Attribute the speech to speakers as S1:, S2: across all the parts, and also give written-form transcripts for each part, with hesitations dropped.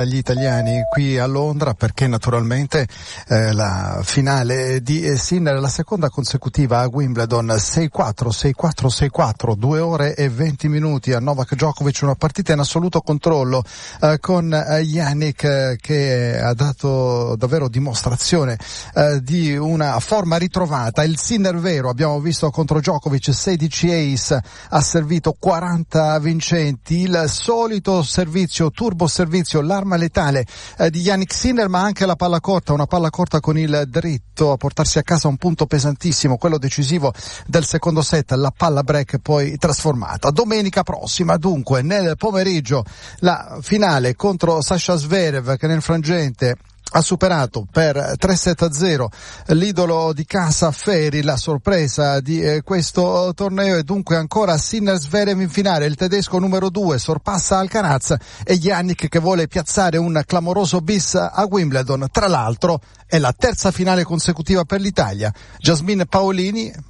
S1: Gli italiani qui a Londra, perché naturalmente la finale di Sinner, la seconda consecutiva a Wimbledon, 6-4, 6-4, 6-4, 2 ore e 20 minuti a Novak Djokovic, una partita in assoluto controllo con Jannik che ha dato davvero dimostrazione di una forma ritrovata. Il Sinner vero, abbiamo visto contro Djokovic 16 ace, ha servito 40 vincenti, il solito servizio, turbo servizio, l'arma letale di Jannik Sinner, ma anche la palla corta, una palla corta con il dritto a portarsi a casa un punto pesantissimo, quello decisivo del secondo set, la palla break poi trasformata. Domenica prossima dunque nel pomeriggio la finale contro Sasha Zverev, che nel frangente ha superato per 3-7-0 l'idolo di casa Ferri, la sorpresa di questo torneo, e dunque ancora Sinner-Zverev in finale. Il tedesco numero 2 sorpassa Alcaraz e Jannik che vuole piazzare un clamoroso bis a Wimbledon. Tra l'altro è la terza finale consecutiva per l'Italia. Jasmine Paolini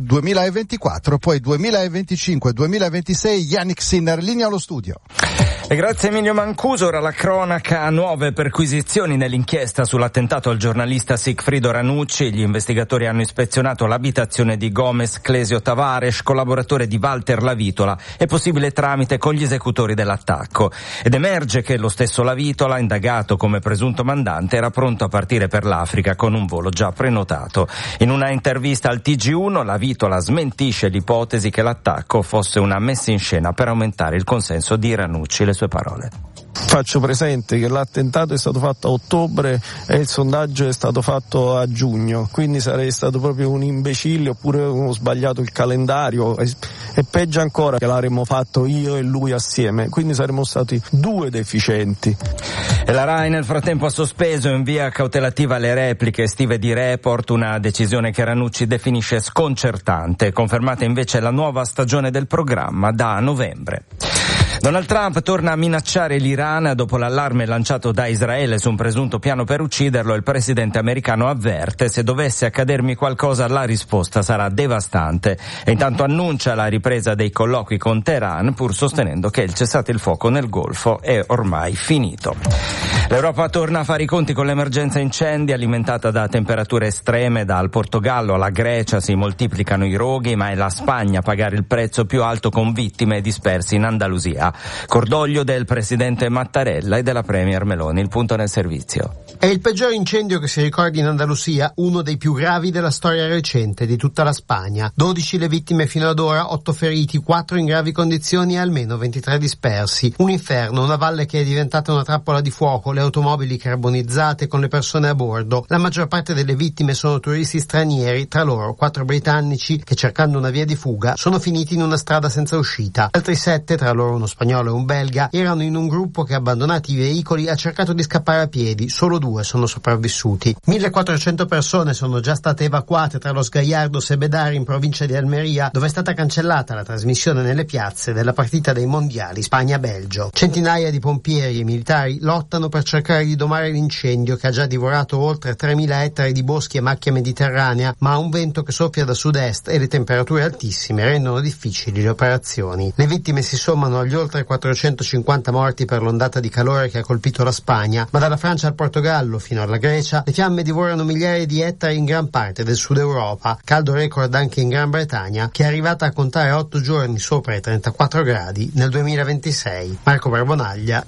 S1: 2024, poi 2025, 2026, Jannik Sinner, linea allo studio.
S2: E grazie Emilio Mancuso. Ora la cronaca: nuove perquisizioni nell'inchiesta sull'attentato al giornalista Sigfrido Ranucci. Gli investigatori hanno ispezionato l'abitazione di Gomez Clesio Tavares, collaboratore di Walter Lavitola e possibile tramite con gli esecutori dell'attacco. Ed emerge che lo stesso Lavitola, indagato come presunto mandante, era pronto a partire per l'Africa con un volo già prenotato. In una intervista al TG1 Lavitola smentisce l'ipotesi che l'attacco fosse una messa in scena per aumentare il consenso di Ranucci. Le sue parole:
S3: faccio presente che l'attentato è stato fatto a ottobre e il sondaggio è stato fatto a giugno, quindi sarei stato proprio un imbecille oppure ho sbagliato il calendario, e peggio ancora che l'avremmo fatto io e lui assieme, quindi saremmo stati due deficienti.
S2: E la RAI nel frattempo ha sospeso in via cautelativa le repliche estive di Report, una decisione che Ranucci definisce sconcertante. Confermata invece la nuova stagione del programma da novembre. Donald Trump torna a minacciare l'Iran dopo l'allarme lanciato da Israele su un presunto piano per ucciderlo. Il presidente americano avverte: se dovesse accadermi qualcosa la risposta sarà devastante, e intanto annuncia la ripresa dei colloqui con Teheran, pur sostenendo che il cessate il fuoco nel Golfo è ormai finito. L'Europa torna a fare i conti con l'emergenza incendi alimentata da temperature estreme. Dal Portogallo alla Grecia si moltiplicano i roghi, ma è la Spagna a pagare il prezzo più alto, con vittime dispersi in Andalusia. Cordoglio del presidente Mattarella e della premier Meloni. Il punto nel servizio.
S4: È il peggior incendio che si ricordi in Andalusia, uno dei più gravi della storia recente di tutta la Spagna. 12 le vittime fino ad ora, 8 feriti, 4 in gravi condizioni e almeno 23 dispersi. Un inferno, una valle che è diventata una trappola di fuoco, le automobili carbonizzate con le persone a bordo. La maggior parte delle vittime sono turisti stranieri, tra loro 4 britannici che, cercando una via di fuga, sono finiti in una strada senza uscita. Altri 7, tra loro uno spagnolo e un belga, erano in un gruppo che, abbandonati i veicoli, ha cercato di scappare a piedi. Solo 2 sono sopravvissuti. 1400 persone sono già state evacuate tra Los Gallardos e Bedar in provincia di Almeria, dove è stata cancellata la trasmissione nelle piazze della partita dei mondiali Spagna-Belgio. Centinaia di pompieri e militari lottano per cercare di domare l'incendio, che ha già divorato oltre 3000 ettari di boschi e macchia mediterranea, ma ha un vento che soffia da sud-est e le temperature altissime rendono difficili le operazioni. Le vittime si sommano agli oltre 450 morti per l'ondata di calore che ha colpito la Spagna, ma dalla Francia al Portogallo fino alla Grecia le fiamme divorano migliaia di ettari in gran parte del sud Europa. Caldo record anche in Gran Bretagna, che è arrivata a contare 8 giorni sopra i 34 gradi nel 2026. Marco Barbonaglia,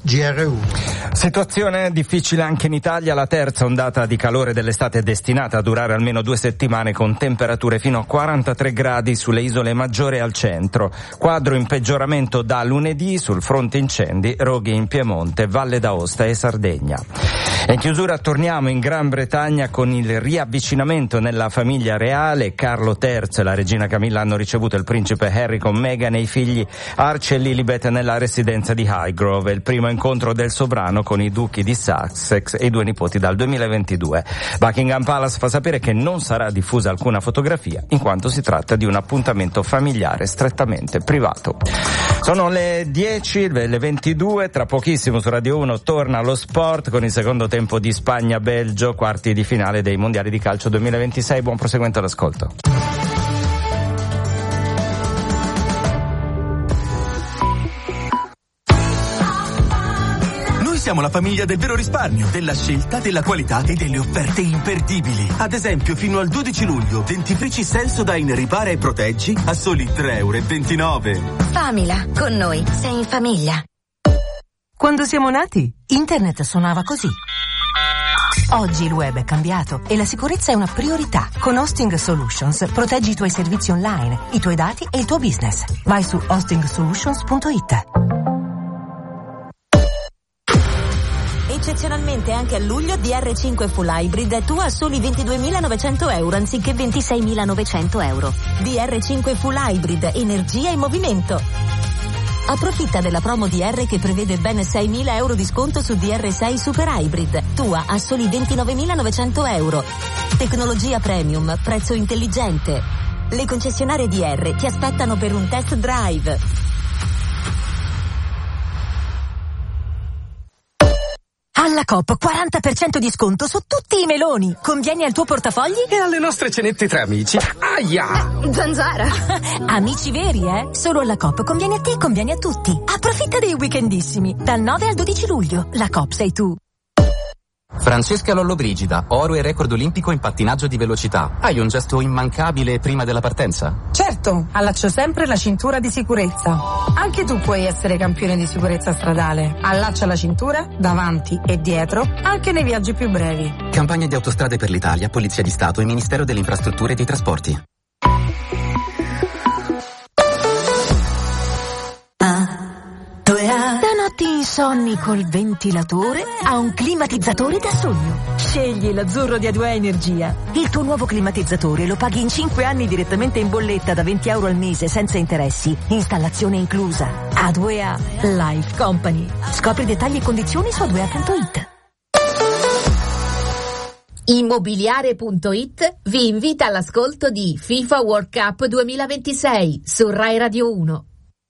S4: GR1.
S2: Situazione difficile anche in Italia. La terza ondata di calore dell'estate è destinata a durare almeno 2 settimane, con temperature fino a 43 gradi sulle isole maggiori e al centro. Quadro in peggioramento da lunedì sul fronte incendi, roghi in Piemonte, Valle d'Aosta e Sardegna. E in chiusura torniamo in Gran Bretagna con il riavvicinamento nella famiglia reale. Carlo III e la regina Camilla hanno ricevuto il principe Harry con Meghan e i figli Archie e Lilibet nella residenza di Highgrove. È il primo incontro del sovrano con i duchi di Sussex e i 2 nipoti dal 2022. Buckingham Palace fa sapere che non sarà diffusa alcuna fotografia, in quanto si tratta di un appuntamento familiare strettamente privato. Sono le 10, le 22, tra pochissimo su Radio 1 torna lo sport con il secondo tempo di Spagna-Belgio, quarti di finale dei mondiali di calcio 2026. Buon proseguimento all'ascolto.
S5: siamo la famiglia del vero risparmio, della scelta, della qualità e delle offerte imperdibili. Ad esempio, fino al 12 luglio, dentifrici Sensodyne Ripara e Proteggi a soli 3,29 €.
S6: Famila, con noi sei in famiglia.
S7: Quando siamo nati, internet suonava così. Oggi il web è cambiato e la sicurezza è una priorità. Con Hosting Solutions proteggi i tuoi servizi online, i tuoi dati e il tuo business. Vai su hostingsolutions.it.
S8: Eccezionalmente anche a luglio DR5 Full Hybrid è tua a soli 22.900 € anziché 26.900 €. DR5 Full Hybrid, energia in movimento. Approfitta della promo DR che prevede ben 6.000 € di sconto su DR6 Super Hybrid, tua a soli 29.900 €. Tecnologia premium, prezzo intelligente. Le concessionarie DR ti aspettano per un test drive.
S7: Alla Coop 40% di sconto su tutti i meloni. Conviene al tuo portafogli?
S9: E alle nostre cenette tra amici. Aia!
S7: Zanzara! Amici veri, eh? Solo alla Coop conviene a te e conviene a tutti. Approfitta dei weekendissimi. Dal 9 al 12 luglio. La Coop sei tu.
S10: Francesca Lollobrigida, oro e record olimpico in pattinaggio di velocità. Hai un gesto immancabile prima della partenza?
S11: Certo, allaccio sempre la cintura di sicurezza. Anche tu puoi essere campione di sicurezza stradale. Allaccia la cintura, davanti e dietro, anche nei viaggi più brevi.
S10: Campagna di Autostrade per l'Italia, Polizia di Stato e Ministero delle Infrastrutture e dei Trasporti.
S7: Da notti insonni col ventilatore a un climatizzatore da sogno. Scegli l'azzurro di A2A Energia. Il tuo nuovo climatizzatore lo paghi in 5 anni direttamente in bolletta da 20 € al mese senza interessi. Installazione inclusa. A2A Life Company. Scopri dettagli e condizioni su a2a.it.
S12: Immobiliare.it vi invita all'ascolto di FIFA World Cup 2026 su Rai Radio 1.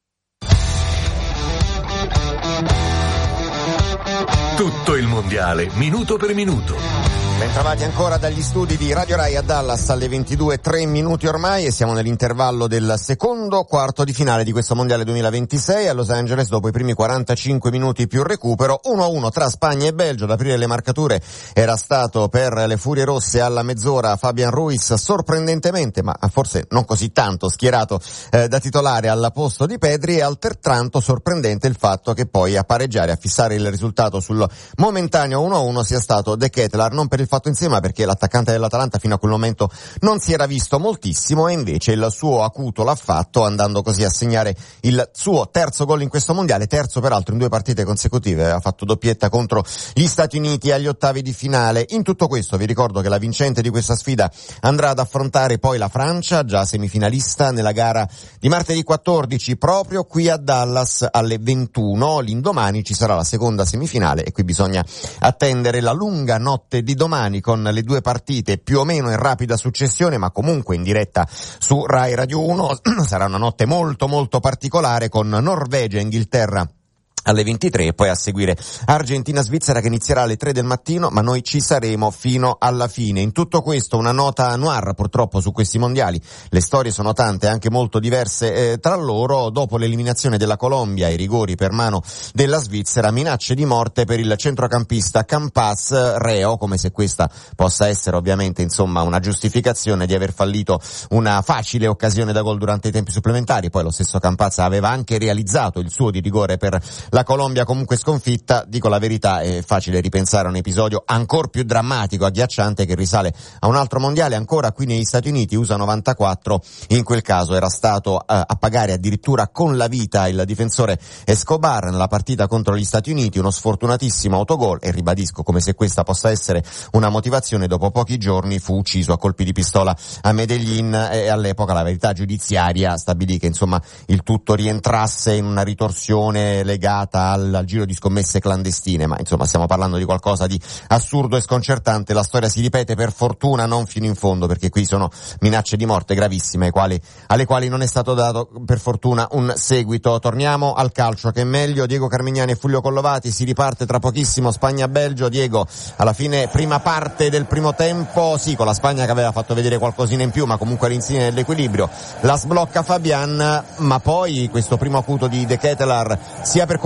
S13: Tutto il mondiale, minuto per minuto.
S14: Bentrovati ancora dagli studi di Radio Rai a Dallas alle 22:03 ormai e siamo nell'intervallo del secondo quarto di finale di questo mondiale 2026 a Los Angeles. Dopo i primi 45 minuti più recupero, 1-1 tra Spagna e Belgio. Ad aprire le marcature era stato per le Furie Rosse alla mezz'ora Fabian Ruiz, sorprendentemente ma forse non così tanto schierato da titolare al posto di Pedri, e altrettanto sorprendente il fatto che poi a pareggiare, a fissare il risultato sul momentaneo 1-1 sia stato De Ketelaere, non per il fatto insieme perché l'attaccante dell'Atalanta fino a quel momento non si era visto moltissimo, e invece il suo acuto l'ha fatto, andando così a segnare il suo terzo gol in questo mondiale, terzo peraltro in 2 partite consecutive. Ha fatto doppietta contro gli Stati Uniti agli ottavi di finale. In tutto questo vi ricordo che la vincente di questa sfida andrà ad affrontare poi la Francia, già semifinalista, nella gara di martedì 14 proprio qui a Dallas alle 21. L'indomani ci sarà la seconda semifinale e qui bisogna attendere la lunga notte di domani con le 2 partite più o meno in rapida successione, ma comunque in diretta su Rai Radio 1. Sarà una notte molto molto particolare con Norvegia e Inghilterra alle 23 e poi a seguire Argentina-Svizzera che inizierà alle 3 del mattino, ma noi ci saremo fino alla fine. In tutto questo una nota noir purtroppo su questi mondiali, le storie sono tante, anche molto diverse tra loro. Dopo l'eliminazione della Colombia e i rigori per mano della Svizzera, minacce di morte per il centrocampista Campas, reo, come se questa possa essere ovviamente insomma una giustificazione di aver fallito una facile occasione da gol durante i tempi supplementari. Poi lo stesso Campas aveva anche realizzato il suo di rigore per la Colombia comunque sconfitta. Dico la verità, è facile ripensare a un episodio ancora più drammatico, agghiacciante, che risale a un altro mondiale ancora qui negli Stati Uniti, USA 94. In quel caso era stato a pagare addirittura con la vita il difensore Escobar nella partita contro gli Stati Uniti, uno sfortunatissimo autogol, e ribadisco, come se questa possa essere una motivazione, dopo pochi giorni fu ucciso a colpi di pistola a Medellin, e all'epoca la verità giudiziaria stabilì che insomma il tutto rientrasse in una ritorsione legata al giro di scommesse clandestine, ma insomma stiamo parlando di qualcosa di assurdo e sconcertante. La storia si ripete, per fortuna non fino in fondo, perché qui sono minacce di morte gravissime alle quali non è stato dato per fortuna un seguito. Torniamo al calcio, che è meglio. Diego Carmignani e Fulvio Collovati, si riparte tra pochissimo Spagna-Belgio. Diego, alla fine prima parte del primo tempo, sì, con la Spagna che aveva fatto vedere qualcosina in più, ma comunque all'insieme dell'equilibrio la sblocca Fabian, ma poi questo primo acuto di De Ketelaere, sia per come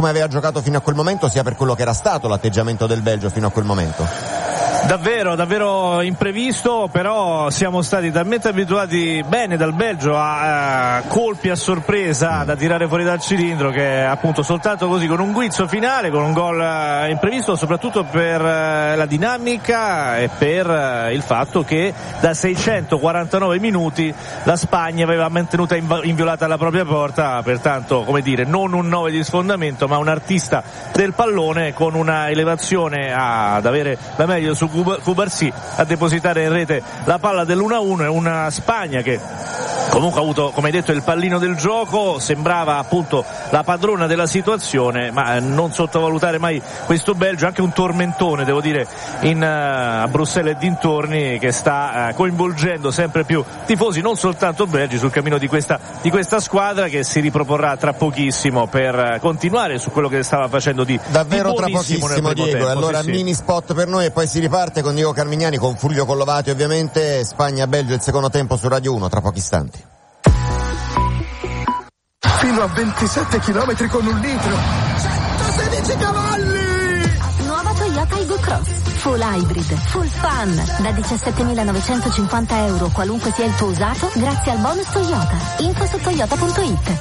S14: come aveva giocato fino a quel momento, sia per quello che era stato l'atteggiamento del Belgio fino a quel momento.
S15: Davvero imprevisto, però siamo stati talmente abituati bene dal Belgio a colpi a sorpresa da tirare fuori dal cilindro, che appunto soltanto così, con un guizzo finale, con un gol imprevisto, soprattutto per la dinamica e per il fatto che da 649 minuti la Spagna aveva mantenuta inviolata la propria porta, pertanto, come dire, non un 9 di sfondamento, ma un artista del pallone con una elevazione ad avere la meglio su Cubarsí, a depositare in rete la palla dell'1-1. È una Spagna che comunque ha avuto, come hai detto, il pallino del gioco, sembrava appunto la padrona della situazione, ma non sottovalutare mai questo Belgio, anche un tormentone, devo dire, a Bruxelles e dintorni, che sta coinvolgendo sempre più tifosi, non soltanto belgi, sul cammino di questa squadra, che si riproporrà tra pochissimo per continuare su quello che stava facendo
S14: davvero tra pochissimo, Diego.
S15: Tempo.
S14: Allora
S15: sì.
S14: Mini spot per noi e poi si riparte con Diego Carmignani, con Fulvio Collovati ovviamente. Spagna-Belgio, il secondo tempo su Radio 1 tra pochi istanti.
S16: Fino a 27 km con un litro, 116 cavalli!
S8: Nuova Toyota Aygo Cross, full hybrid, full fun, da 17.950 euro, qualunque sia il tuo usato, grazie al bonus Toyota. Info su toyota.it.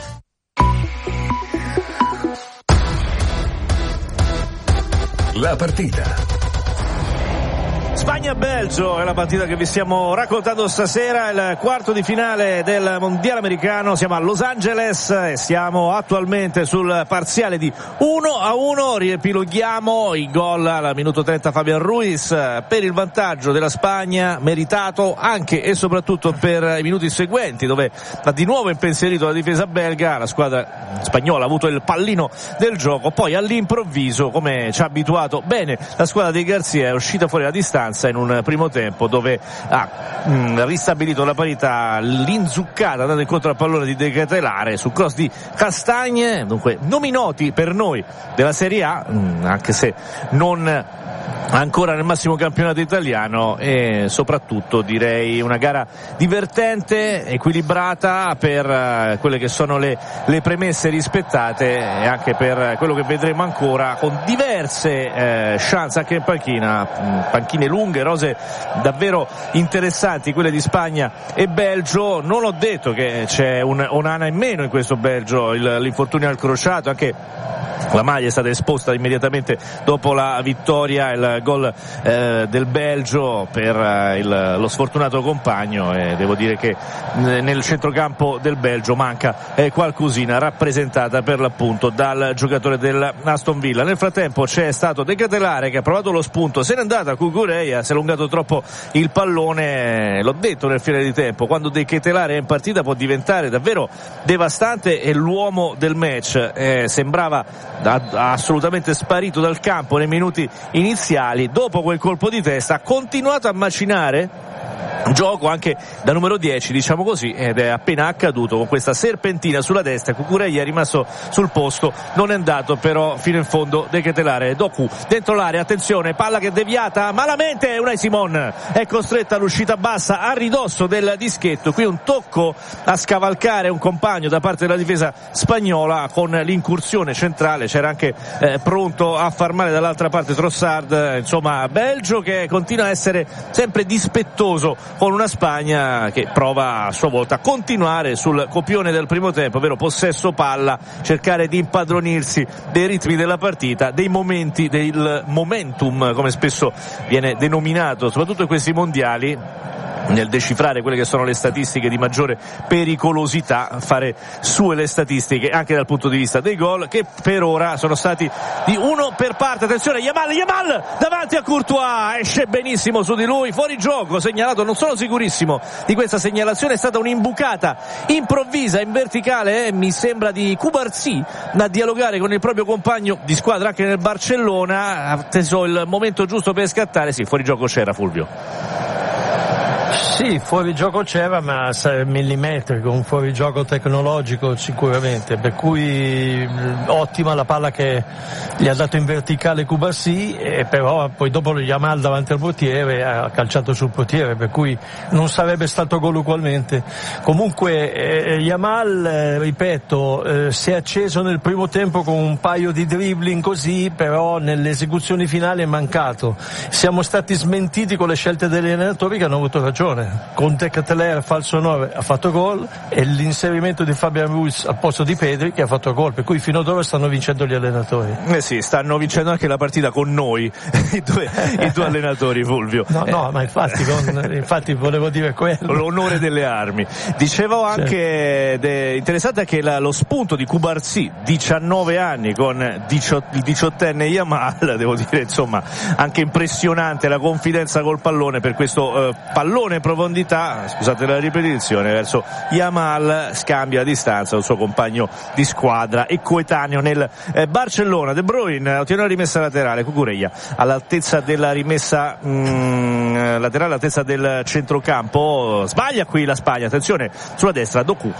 S13: La partita.
S15: Spagna-Belgio è la partita che vi stiamo raccontando stasera, il quarto di finale del mondiale americano. Siamo a Los Angeles e siamo attualmente sul parziale di 1-1. Riepiloghiamo i gol al minuto 30 Fabián Ruiz per il vantaggio della Spagna, meritato anche e soprattutto per i minuti seguenti, dove ha di nuovo impensierito la difesa belga. La squadra spagnola ha avuto il pallino del gioco, poi all'improvviso, come ci ha abituato bene la squadra di Garcia, è uscita fuori la distanza in un primo tempo dove ha ristabilito la parità, l'inzuccata, andando incontro al pallone di De Ketelare su cross di Castagne. Dunque nomi noti per noi della Serie A, anche se non ancora nel massimo campionato italiano, e soprattutto direi una gara divertente, equilibrata per quelle che sono le premesse rispettate, e anche per quello che vedremo ancora, con diverse chance anche in panchina, panchine lunghe, rose davvero interessanti quelle di Spagna e Belgio. Non ho detto che c'è un Onana in meno in questo Belgio, l'infortunio al crociato, anche la maglia è stata esposta immediatamente dopo la vittoria, il gol del Belgio per lo sfortunato compagno, e devo dire che nel centrocampo del Belgio manca qualcosina, rappresentata per l'appunto dal giocatore dell'Aston Villa. Nel frattempo c'è stato De Ketelare che ha provato lo spunto, se n'è andata Cucurella, si è allungato troppo il pallone. L'ho detto nel finale di tempo, quando De Ketelare è in partita può diventare davvero devastante, e l'uomo del match sembrava assolutamente sparito dal campo nei minuti iniziali. Dopo quel colpo di testa ha continuato a macinare gioco anche da numero 10, diciamo così, ed è appena accaduto con questa serpentina sulla destra. Cucurella è rimasto sul posto, non è andato però fino in fondo De Ketelare. Doku dentro l'area, attenzione, palla che è deviata malamente, Unai Simon è costretta all'uscita bassa a ridosso del dischetto. Qui un tocco a scavalcare un compagno da parte della difesa spagnola, con l'incursione centrale c'era anche pronto a far male dall'altra parte Trossard. Insomma, Belgio che continua a essere sempre dispettoso con una Spagna che prova a sua volta a continuare sul copione del primo tempo, ovvero possesso palla, cercare di impadronirsi dei ritmi della partita, dei momenti, del momentum, come spesso viene denominato, soprattutto in questi mondiali, nel decifrare quelle che sono le statistiche di maggiore pericolosità, fare sue le statistiche anche dal punto di vista dei gol, che per ora sono stati di uno per parte. Attenzione, Yamal davanti a Courtois, esce benissimo su di lui, fuori gioco, segnalato. Non sono sicurissimo di questa segnalazione, è stata un'imbucata improvvisa in verticale, mi sembra di Cubarsí, a dialogare con il proprio compagno di squadra anche nel Barcellona, ha atteso il momento giusto per scattare. Sì, fuori gioco c'era, Fulvio.
S3: Sì, fuorigioco c'era, ma millimetrico, un fuorigioco tecnologico sicuramente, per cui ottima la palla che gli ha dato in verticale Kubasi, però poi dopo Yamal davanti al portiere ha calciato sul portiere, per cui non sarebbe stato gol ugualmente. Comunque Yamal, ripeto, si è acceso nel primo tempo con un paio di dribbling così, però nelle esecuzioni finali è mancato. Siamo stati smentiti con le scelte degli allenatori che hanno avuto ragione. Con Decathlon falso 9 ha fatto gol e l'inserimento di Fabian Ruiz al posto di Pedri che ha fatto gol, per cui fino ad ora stanno vincendo gli allenatori.
S15: Sì, stanno vincendo anche la partita con noi i due allenatori, Fulvio.
S3: No, ma infatti volevo dire quello.
S15: L'onore delle armi. Dicevo anche interessante che lo spunto di Cubarsí, 19 anni, con il 18enne Yamal, devo dire insomma anche impressionante la confidenza col pallone per questo pallone in profondità, scusate la ripetizione, verso Yamal, scambia a distanza il suo compagno di squadra e coetaneo nel Barcellona. De Bruyne ottiene la rimessa laterale, Cucurella all'altezza della rimessa laterale, all'altezza del centrocampo, sbaglia qui la Spagna, attenzione sulla destra, Doku,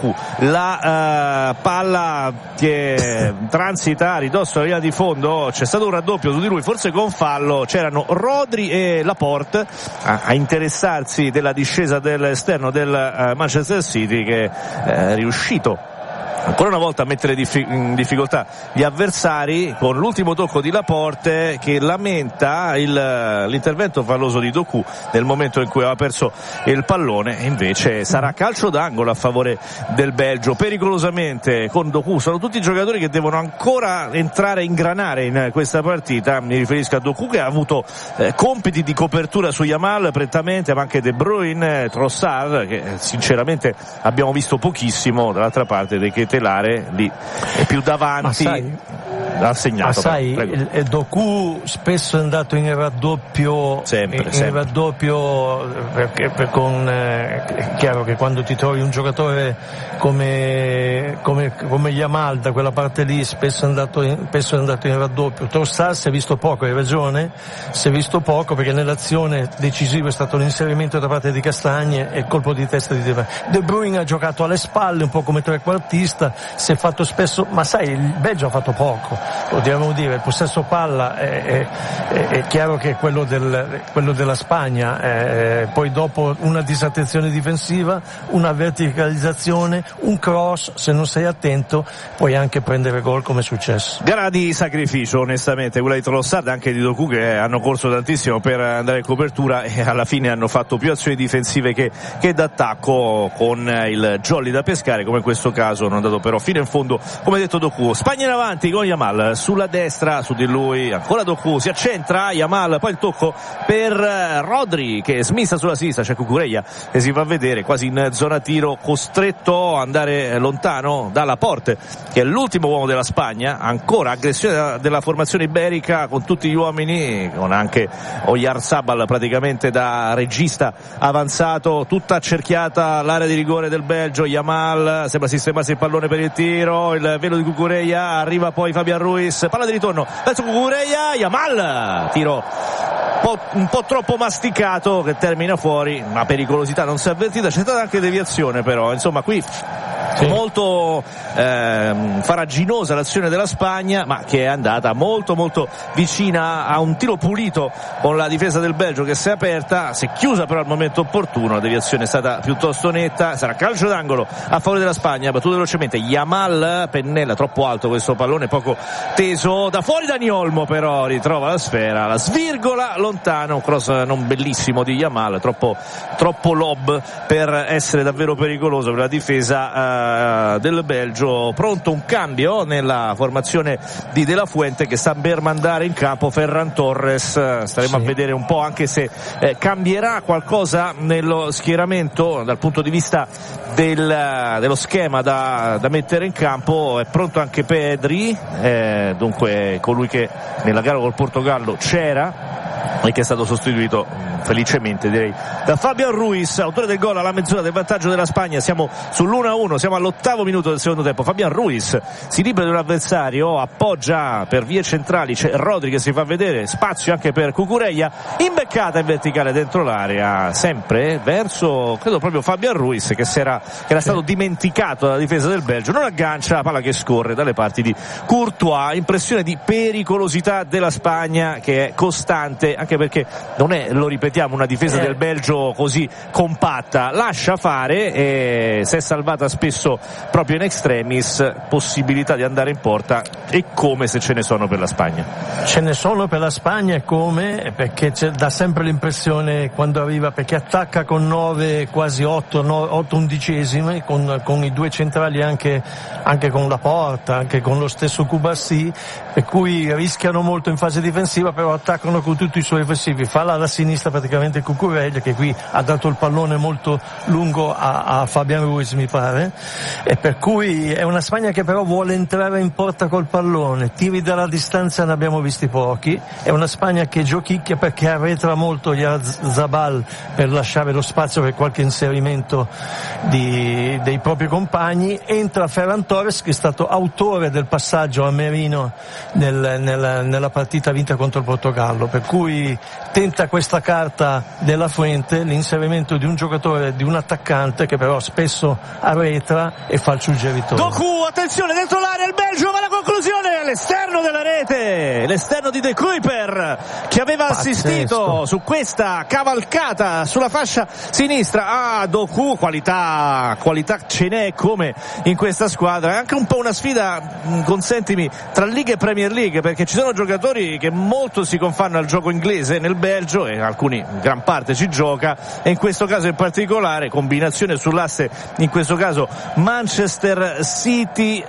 S15: la palla che transita a ridosso della linea di fondo, c'è stato un raddoppio su di lui, forse con fallo, c'erano Rodri e Laporte a interessarsi della discesa dell'esterno del Manchester City, che è riuscito ancora una volta a mettere in difficoltà gli avversari con l'ultimo tocco di Laporte, che lamenta l'intervento falloso di Doku nel momento in cui aveva perso il pallone, e invece sarà calcio d'angolo a favore del Belgio, pericolosamente, con Doku. Sono tutti giocatori che devono ancora entrare a ingranare in questa partita. Mi riferisco a Doku, che ha avuto compiti di copertura su Yamal prettamente, ma anche De Bruyne, Trossard, che sinceramente abbiamo visto pochissimo. Dall'altra parte De Ketelare lì è più davanti, ha segnato.
S3: Doku spesso è andato in raddoppio, in raddoppio perché è chiaro che quando ti trovi un giocatore come Yamal da quella parte lì, spesso è andato in raddoppio. Trossard si è visto poco, hai ragione, si è visto poco, perché nell'azione decisiva è stato l'inserimento da parte di Castagne e il colpo di testa di De Bruyne ha giocato alle spalle un po' come trequartista, si è fatto spesso, ma sai, il Belgio ha fatto poco, lo dobbiamo dire, il possesso palla è chiaro che è quello della Spagna, poi dopo una disattenzione difensiva, una verticalizzazione, un cross, se non sei attento puoi anche prendere gol, come è successo.
S15: Gara di sacrificio onestamente, quella di Trossard, anche di Doku, che hanno corso tantissimo per andare in copertura e alla fine hanno fatto più azioni difensive che d'attacco, con il jolly da pescare, come in questo caso non è andato però fino in fondo, come detto Doku. Spagna in avanti con Yamal sulla destra, su di lui ancora Doku, si accentra Yamal, poi il tocco per Rodri che smissa sulla sinistra, c'è Cucurella che si fa vedere quasi in zona tiro, costretto a andare lontano dalla Porte, che è l'ultimo uomo della Spagna. Ancora aggressione della formazione iberica con tutti gli uomini, con anche Oyarzabal praticamente da regista avanzato, tutta accerchiata l'area di rigore del Belgio. Yamal sembra sistemarsi il pallone per il tiro, il velo di Cucurella, arriva poi Fabian Ruiz, palla di ritorno verso Cucurella, Yamal, tiro un po' troppo masticato che termina fuori, ma pericolosità non si è avvertita, c'è stata anche deviazione, però insomma qui molto faraginosa l'azione della Spagna, ma che è andata molto molto vicina a un tiro pulito con la difesa del Belgio che si è aperta, si è chiusa però al momento opportuno, la deviazione è stata piuttosto netta, sarà calcio d'angolo a favore della Spagna. Battuto velocemente Yamal, pennella troppo alto questo pallone, poco teso da fuori. Dani Olmo però ritrova la sfera, la svirgola lontano, un cross non bellissimo di Yamal, troppo lob per essere davvero pericoloso per la difesa del Belgio. Pronto un cambio nella formazione di De La Fuente, che sta per mandare in campo Ferran Torres. Staremo a vedere un po' anche se cambierà qualcosa nello schieramento dal punto di vista dello schema da mettere in campo. È pronto anche Pedri, dunque colui che nella gara col Portogallo c'era e che è stato sostituito felicemente direi, da Fabián Ruiz, autore del gol alla mezz'ora del vantaggio della Spagna. Siamo sull'1-1, siamo all'8° minuto del secondo tempo. Fabián Ruiz si libera di un avversario, appoggia per vie centrali, c'è Rodri che si fa vedere, spazio anche per Cucurella, imbeccata in verticale dentro l'area, sempre verso credo proprio Fabián Ruiz che era stato dimenticato dalla difesa del Belgio, non aggancia la palla che scorre dalle parti di Courtois. Impressione di pericolosità della Spagna che è costante, anche perché non è, lo ripetiamo, una difesa del Belgio così compatta, lascia fare e si è salvata spesso proprio in extremis, possibilità di andare in porta e come se ce ne sono per la Spagna.
S3: Ce ne sono per la Spagna e come, perché dà sempre l'impressione quando arriva, perché attacca con 9, quasi 8 undicesimi, con i due centrali anche con la Porta, anche con lo stesso Kubasi, per cui rischiano molto in fase difensiva, però attaccano con tutti i suoi offensivi. Fa alla sinistra praticamente Cucurella, che qui ha dato il pallone molto lungo a Fabián Ruiz, mi pare, e per cui è una Spagna che però vuole entrare in porta col pallone. Tiri dalla distanza ne abbiamo visti pochi, è una Spagna che giochicchia perché arretra molto Oyarzabal per lasciare lo spazio per qualche inserimento dei propri compagni. Entra Ferran Torres, che è stato autore del passaggio a Merino nella partita vinta contro il Portogallo, per cui tenta questa carta della Fuente, l'inserimento di un giocatore, di un attaccante che però spesso arretra e fa il suggeritore.
S15: Doku, attenzione, dentro l'area il Belgio, ma la conclusione all'esterno della rete, l'esterno di De Kuyper che aveva assistito su questa cavalcata sulla fascia sinistra. Doku, qualità ce n'è come in questa squadra. È anche un po' una sfida, consentimi, tra Liga e Premier League, perché ci sono giocatori che molto si confanno al gioco inglese nel Belgio e alcuni, in gran parte, ci gioca, e in questo caso in particolare combinazione sull'asse, in questo caso Manchester City,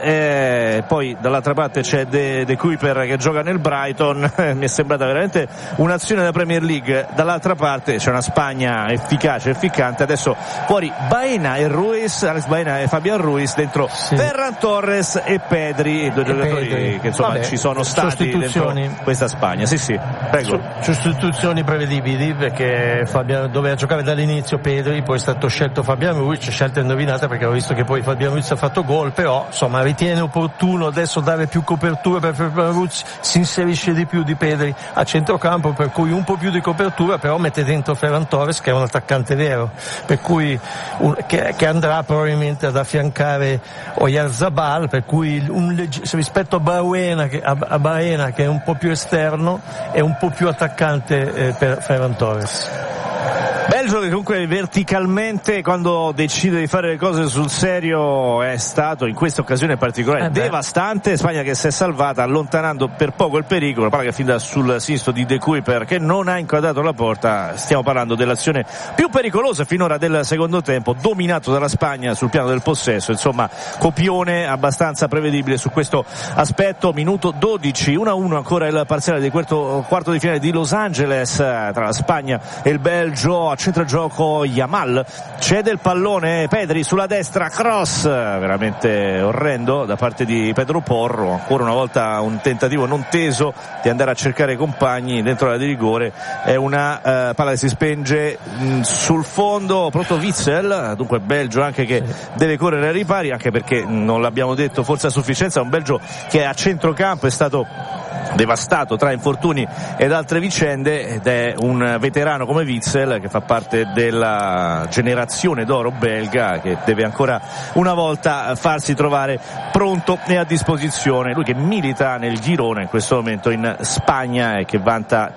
S15: poi dall'altra parte c'è De Kuyper che gioca nel Brighton. Mi è sembrata veramente un'azione da Premier League. Dall'altra parte c'è una Spagna efficace, efficante. Adesso fuori Baena e Ruiz, Alex Baena e Fabián Ruiz, dentro Ferran Torres e Pedri, due giocatori che insomma ci sono stati dentro questa Spagna. Sì, prego.
S3: Sostituzioni prevedibili, perché doveva giocare dall'inizio Pedri, poi è stato scelto Fabián Ruiz, scelta indovinata perché ho visto che poi Fabián Ruiz ha fatto gol, però insomma ritiene opportuno adesso dare più copertura per Fabián Ruiz, si inserisce di più di Pedri a centrocampo, per cui un po' più di copertura, però mette dentro Ferran Torres che è un attaccante vero, per cui che andrà probabilmente ad affiancare Oyarzabal, per cui rispetto a Baena che è un po' più esterno è un po' più attaccante per Ferran Torres.
S15: Belgio che comunque verticalmente, quando decide di fare le cose sul serio, è stato in questa occasione particolare devastante. Spagna che si è salvata allontanando per poco il pericolo, la palla che finita sul sinistro di De Kuyper che non ha inquadrato la porta. Stiamo parlando dell'azione più pericolosa finora del secondo tempo, dominato dalla Spagna sul piano del possesso, insomma copione abbastanza prevedibile su questo aspetto. Minuto 12, 1-1 ancora il parziale del quarto di finale di Los Angeles tra la Spagna e il Belgio. A centro gioco Yamal, cede il pallone Pedri sulla destra, cross veramente orrendo da parte di Pedro Porro, ancora una volta un tentativo non teso di andare a cercare i compagni dentro l'area di rigore. È una palla che si spenge sul fondo, pronto Witsel, dunque Belgio anche che deve correre ai ripari, anche perché non l'abbiamo detto forse a sufficienza, un Belgio che a centrocampo è stato devastato tra infortuni ed altre vicende, ed è un veterano come Witsel che fa parte della generazione d'oro belga, che deve ancora una volta farsi trovare pronto e a disposizione. Lui che milita nel girone in questo momento in Spagna e che vanta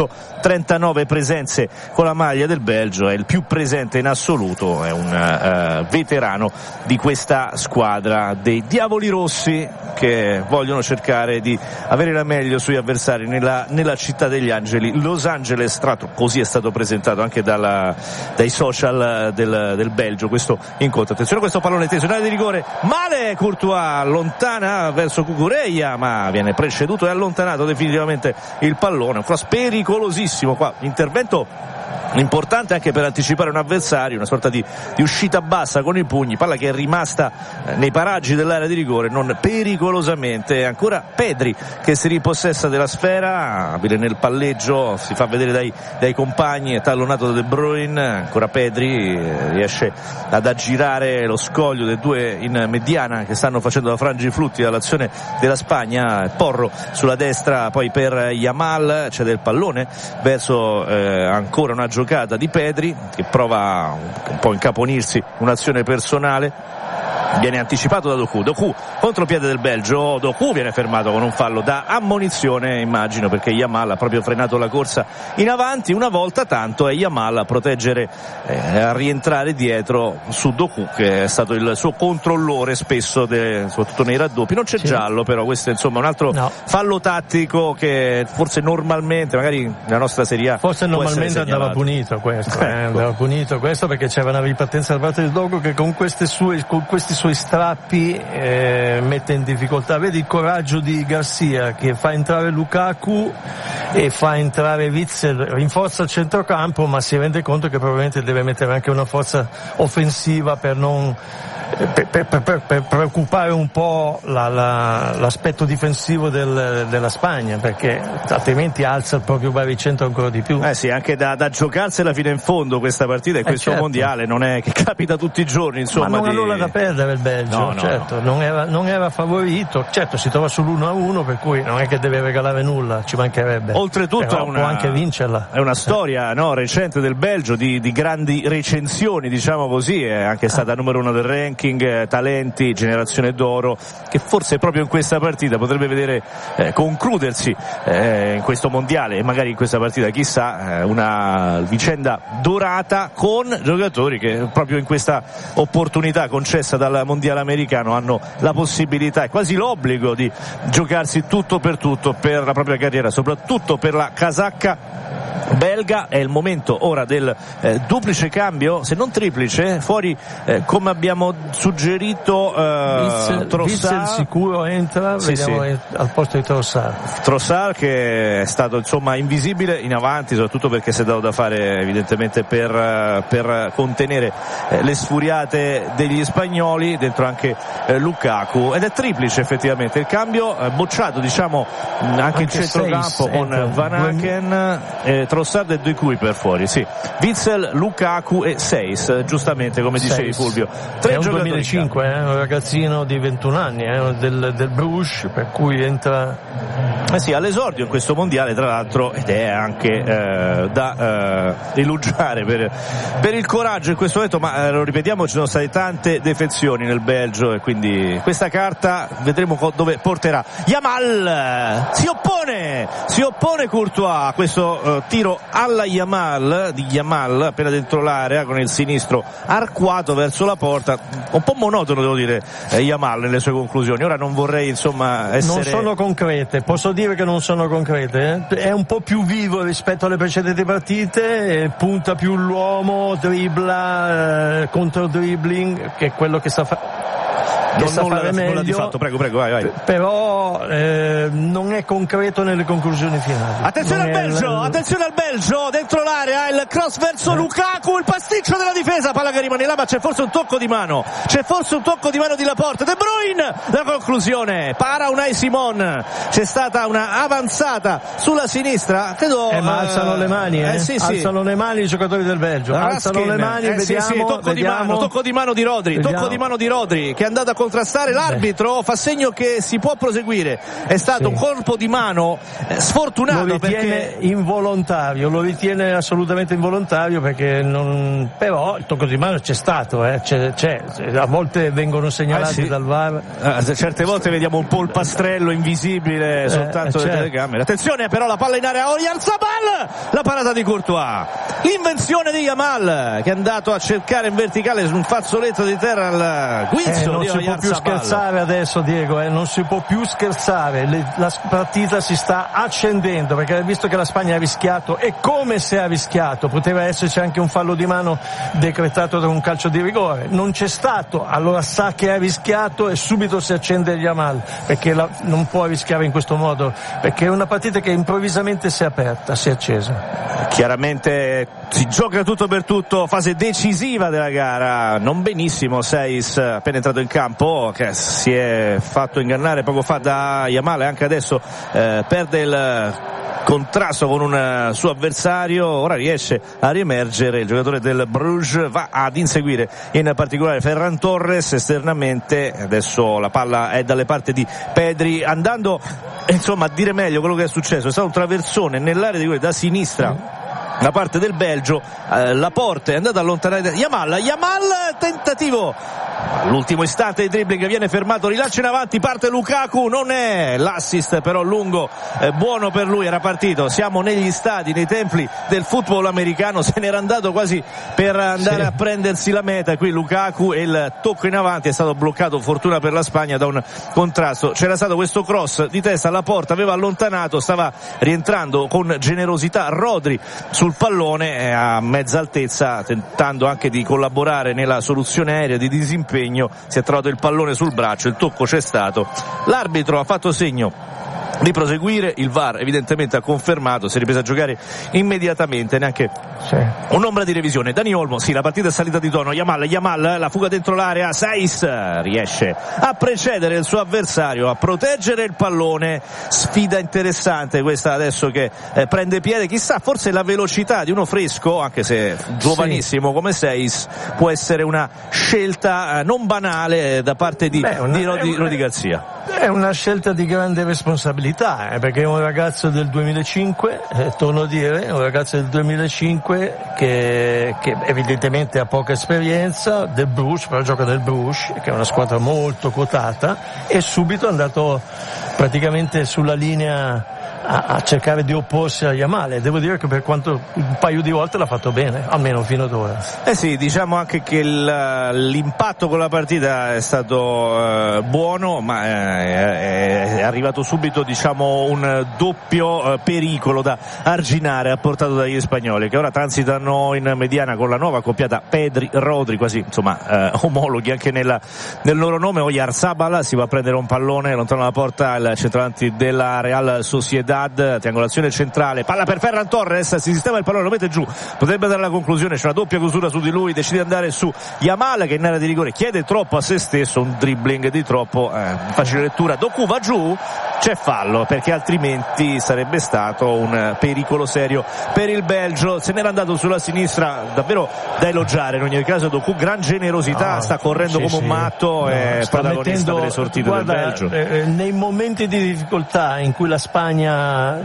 S15: 139 presenze con la maglia del Belgio, è il più presente in assoluto, è un veterano di questa squadra dei Diavoli Rossi che vogliono cercare di avere la meglio sui avversari nella città degli angeli, Los Angeles. Tra l'altro così è stato presentato anche dai social del Belgio questo incontro. Attenzione, questo pallone teso in area di rigore, male Courtois, allontana verso Cucurella ma viene preceduto e allontanato definitivamente il pallone. Un cross pericolosissimo qua, intervento importante anche per anticipare un avversario, una sorta di uscita bassa con i pugni, palla che è rimasta nei paraggi dell'area di rigore, non pericolosamente. Ancora Pedri che si ripossessa della sfera, abile nel palleggio, si fa vedere dai compagni, è tallonato da De Bruyne. Ancora Pedri riesce ad aggirare lo scoglio dei due in mediana che stanno facendo da frangiflutti dall'azione della Spagna. Porro sulla destra poi per Yamal, c'è del pallone verso ancora una giocata di Pedri che prova un po' a incaponirsi, un'azione personale. Viene anticipato da Doku contropiede del Belgio. Doku viene fermato con un fallo da ammonizione, immagino, perché Yamal ha proprio frenato la corsa in avanti. Una volta tanto è Yamal a proteggere, a rientrare dietro su Doku, che è stato il suo controllore spesso, soprattutto nei raddoppi. Non c'è giallo, però questo è insomma un altro fallo tattico che forse normalmente, magari nella nostra Serie A,
S3: forse normalmente andava punito questo, andava punito questo, perché c'era una ripartenza da parte di Doku che con questi suoi strappi mette in difficoltà. Vedi il coraggio di Garcia che fa entrare Lukaku e fa entrare Witsel, rinforza il centrocampo, ma si rende conto che probabilmente deve mettere anche una forza offensiva per non per preoccupare un po' l'aspetto difensivo della Spagna, perché altrimenti alza il proprio baricentro ancora di più.
S15: Sì, anche da giocarsela fino in fondo questa partita e questo mondiale non è che capita tutti i giorni, insomma.
S3: Ma non ha nulla da perdere il Belgio, certo. Non era favorito, certo si trova sull'1-1, per cui non è che deve regalare nulla, ci mancherebbe.
S15: Oltretutto
S3: può anche vincerla.
S15: È una storia recente del Belgio di grandi recensioni, diciamo così, è anche stata numero 1 del ranking, talenti, generazione d'oro, che forse proprio in questa partita potrebbe vedere concludersi in questo mondiale e magari in questa partita, chissà, una vicenda dorata con giocatori che proprio in questa opportunità concessa dal mondiale americano hanno la possibilità e quasi l'obbligo di giocarsi tutto per la propria carriera, soprattutto per la casacca belga. È il momento ora del duplice cambio, se non triplice, fuori come abbiamo suggerito
S3: Trossard sicuro entra, vediamo al posto di
S15: Trossard che è stato insomma invisibile in avanti, soprattutto perché si è dato da fare evidentemente per contenere le sfuriate degli spagnoli, dentro anche Lukaku, ed è triplice effettivamente il cambio, bocciato diciamo anche in centrocampo con Van Aken, Trossard e De Kuyper fuori, Witsel, Lukaku e Seis, giustamente come dicevi Fulvio.
S3: È un 2005, un ragazzino di 21 anni, del Bruges, per cui entra
S15: all'esordio in questo mondiale tra l'altro, ed è anche da elogiare per il coraggio in questo momento, ma lo ripetiamo, ci sono state tante defezioni nel Belgio e quindi questa carta vedremo dove porterà. Yamal si oppone Courtois a questo tiro alla Yamal appena dentro l'area con il sinistro arcuato verso la porta, un po' monotono devo dire Yamal nelle sue conclusioni. Ora non vorrei insomma essere...
S3: Non sono concrete, posso dire che non sono concrete, è un po' più vivo rispetto alle precedenti partite, punta più l'uomo, dribbla, contro dribbling, che è quello che sta fare meglio,
S15: di fatto. Prego, vai.
S3: Però non è concreto nelle conclusioni finali.
S15: Attenzione al Belgio, dentro l'area, il cross verso Lukaku, il pasticcio della difesa, palla che rimane là, ma c'è forse un tocco di mano di Laporte. De Bruyne, la conclusione, para Unai Simon, c'è stata una avanzata sulla sinistra, credo.
S3: Ma alzano le mani, alzano le mani i giocatori del Belgio, alzano le mani, vediamo.
S15: Tocco di mano di Rodri, che è andato a contrastare l'arbitro, fa segno che si può proseguire. È stato un colpo di mano sfortunato,
S3: lo ritiene involontario, lo ritiene assolutamente involontario, perché però il tocco di mano c'è stato, c'è. A volte vengono segnalati dal VAR,
S15: certe volte vediamo un polpastrello invisibile soltanto dalle telecamere. Attenzione però, la palla in area, Oyarzabal, la parata di Courtois, l'invenzione di Yamal che è andato a cercare in verticale su un fazzoletto di terra al guizzo.
S3: Non si può più scherzare adesso, Diego, non si può più scherzare, la partita si sta accendendo, perché visto che la Spagna ha rischiato, e come se ha rischiato, poteva esserci anche un fallo di mano decretato da un calcio di rigore, non c'è stato, allora sa che ha rischiato e subito si accende Yamal, perché non può rischiare in questo modo, perché è una partita che improvvisamente si è aperta, si è accesa.
S15: Chiaramente si gioca tutto per tutto, fase decisiva della gara, non benissimo Seis appena entrato in campo, che si è fatto ingannare poco fa da Yamal e anche adesso perde il contrasto con un suo avversario, ora riesce a riemergere il giocatore del Bruges, va ad inseguire in particolare Ferran Torres esternamente, adesso la palla è dalle parti di Pedri, andando insomma a dire meglio quello che è successo, è stato un traversone nell'area di quelli da sinistra da parte del Belgio, la porta è andata a allontanare Yamal, tentativo all'ultimo istante di dribbling, viene fermato, rilancio in avanti, parte Lukaku, non è l'assist però lungo, buono per lui, era partito, siamo negli stadi, nei templi del football americano, se n'era andato quasi per andare a prendersi la meta, qui Lukaku e il tocco in avanti è stato bloccato, fortuna per la Spagna, da un contrasto, c'era stato questo cross di testa alla porta, aveva allontanato, stava rientrando con generosità Rodri sul pallone a mezza altezza, tentando anche di collaborare nella soluzione aerea di disimpegno, si è trovato il pallone sul braccio, il tocco c'è stato, l'arbitro ha fatto segno di proseguire, il VAR evidentemente ha confermato, si è ripresa a giocare immediatamente, neanche un'ombra di revisione. Dani Olmo, sì, la partita è salita di tono, Yamal, la fuga dentro l'area, Seis riesce a precedere il suo avversario, a proteggere il pallone, sfida interessante questa adesso che prende piede, chissà, forse la velocità di uno fresco, anche se giovanissimo come Seis, può essere una scelta non banale da parte di Rodi Garcia.
S3: È una scelta di grande responsabilità, perché è un ragazzo del 2005, torno a dire, è un ragazzo del 2005 che evidentemente ha poca esperienza, del Bruges, però gioca nel Bruges, che è una squadra molto quotata, e subito è andato praticamente sulla linea a cercare di opporsi a Yamal. Devo dire che per quanto un paio di volte l'ha fatto bene, almeno fino ad ora.
S15: Sì, diciamo anche che l'impatto con la partita è stato buono, ma è arrivato subito, diciamo, un doppio pericolo da arginare apportato dagli spagnoli, che ora transitano in mediana con la nuova accoppiata Pedri-Rodri, quasi insomma omologhi anche nel loro nome. Oyarzabal si va a prendere un pallone lontano dalla porta, il centravanti della Real Sociedad, triangolazione centrale, palla per Ferran Torres, si sistema il pallone, lo mette giù, potrebbe dare la conclusione, c'è una doppia chiusura su di lui, decide di andare su Yamal che in area di rigore chiede troppo a se stesso, un dribbling di troppo, facile lettura, Doku va giù, c'è fallo perché altrimenti sarebbe stato un pericolo serio per il Belgio, se n'era andato sulla sinistra, davvero da elogiare in ogni caso Doku, gran generosità, sta correndo come un matto, è protagonista delle sortite del Belgio.
S3: Nei momenti di difficoltà in cui la Spagna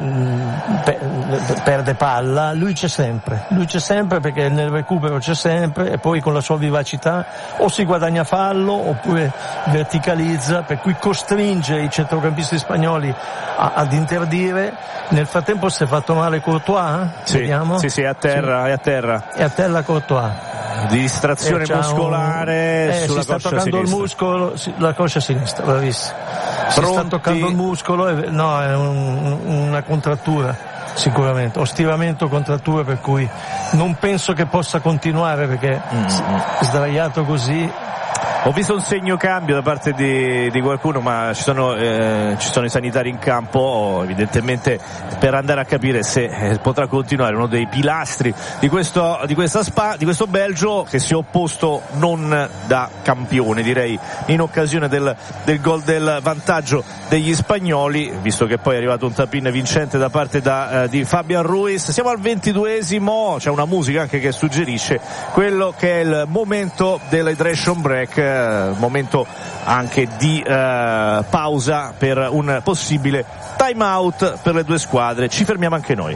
S3: perde palla, lui c'è sempre perché nel recupero c'è sempre, e poi con la sua vivacità o si guadagna fallo oppure verticalizza, per cui costringe i centrocampisti spagnoli ad interdire. Nel frattempo si è fatto male Courtois, vediamo.
S15: Sì, è a terra.
S3: È a terra Courtois.
S15: Di distrazione muscolare sulla
S3: si sta toccando
S15: sinistra.
S3: Il muscolo, la coscia sinistra, bravissimo. Si sta toccando il muscolo, no, è una contrattura sicuramente, o stiramento contrattura, per cui non penso che possa continuare, perché sdraiato così.
S15: Ho visto un segno cambio da parte di qualcuno, ma ci sono i sanitari in campo, evidentemente per andare a capire se potrà continuare, uno dei pilastri di questo Belgio, che si è opposto non da campione, direi, in occasione del gol del vantaggio degli spagnoli, visto che poi è arrivato un tap-in vincente da parte di Fabian Ruiz. Siamo al 22esimo, c'è una musica anche che suggerisce quello che è il momento dell'hydration break, momento anche di pausa per un possibile time out per le due squadre. Ci fermiamo anche noi.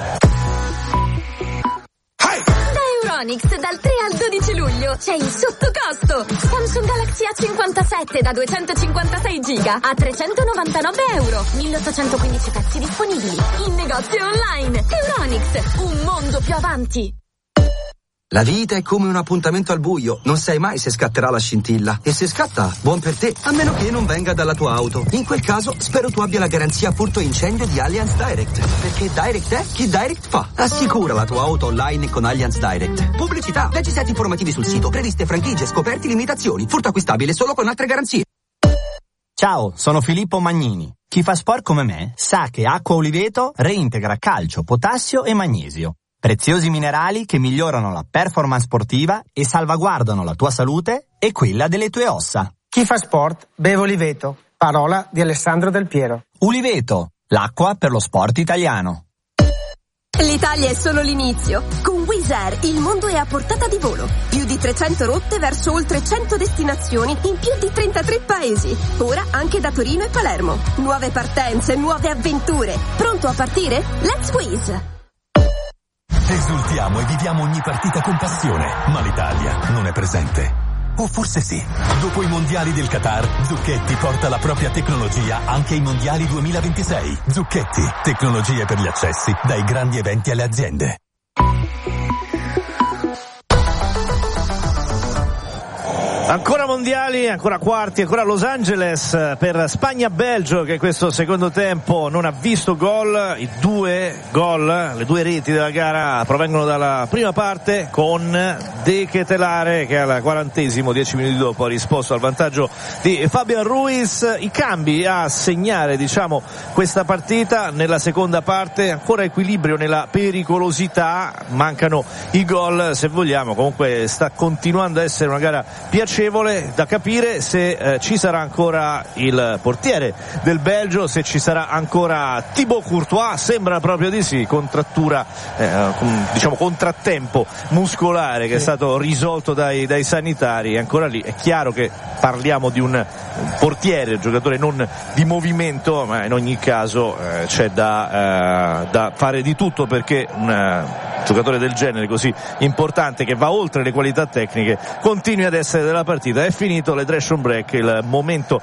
S17: Euronics dal 3 al 12 luglio c'è il sottocosto. Samsung Galaxy A57 da 256 giga a €399, 1815 pezzi disponibili in negozio online. Euronics, un mondo più avanti.
S18: La vita è come un appuntamento al buio, non sai mai se scatterà la scintilla, e se scatta, buon per te, a meno che non venga dalla tua auto. In quel caso spero tu abbia la garanzia furto incendio di Allianz Direct, perché Direct è chi Direct fa. Assicura la tua auto online con Allianz Direct. Pubblicità, leggi set informativi sul sito, previste franchigie, scoperti, limitazioni, furto acquistabile solo con altre garanzie.
S19: Ciao, sono Filippo Magnini. Chi fa sport come me sa che Acqua Oliveto reintegra calcio, potassio e magnesio. preziosi minerali che migliorano la performance sportiva e salvaguardano la tua salute e quella delle tue ossa.
S20: Chi fa sport beve Uliveto. Parola di Alessandro Del Piero.
S19: Uliveto, l'acqua per lo sport italiano.
S17: L'Italia è solo l'inizio. Con Wizz Air il mondo è a portata di volo. Più di 300 rotte verso oltre 100 destinazioni in più di 33 paesi. Ora anche da Torino e Palermo. Nuove partenze, nuove avventure. Pronto a partire? Let's Wizz!
S13: Esultiamo e viviamo ogni partita con passione, ma l'Italia non è presente. O forse sì. Dopo i mondiali del Qatar, Zucchetti porta la propria tecnologia anche ai mondiali 2026. Zucchetti, tecnologie per gli accessi, dai grandi eventi alle aziende.
S15: Ancora mondiali, ancora quarti, ancora Los Angeles per Spagna-Belgio, che questo secondo tempo non ha visto gol. I due gol, le due reti della gara provengono dalla prima parte, con De Ketelare che al 40esimo, 10 minuti dopo, ha risposto al vantaggio di Fabian Ruiz. I cambi a segnare, diciamo, questa partita. Nella seconda parte ancora equilibrio nella pericolosità, mancano i gol se vogliamo. Comunque sta continuando a essere una gara piacevole. Da capire se ci sarà ancora il portiere del Belgio, se ci sarà ancora Thibaut Courtois. Sembra proprio di sì. Contrattura, diciamo contrattempo muscolare che è stato risolto dai sanitari, è ancora lì. È chiaro che parliamo di un portiere, un giocatore non di movimento, ma in ogni caso c'è da fare di tutto perché un giocatore del genere così importante, che va oltre le qualità tecniche, continui ad essere della partita. È finito l'hydration break, il momento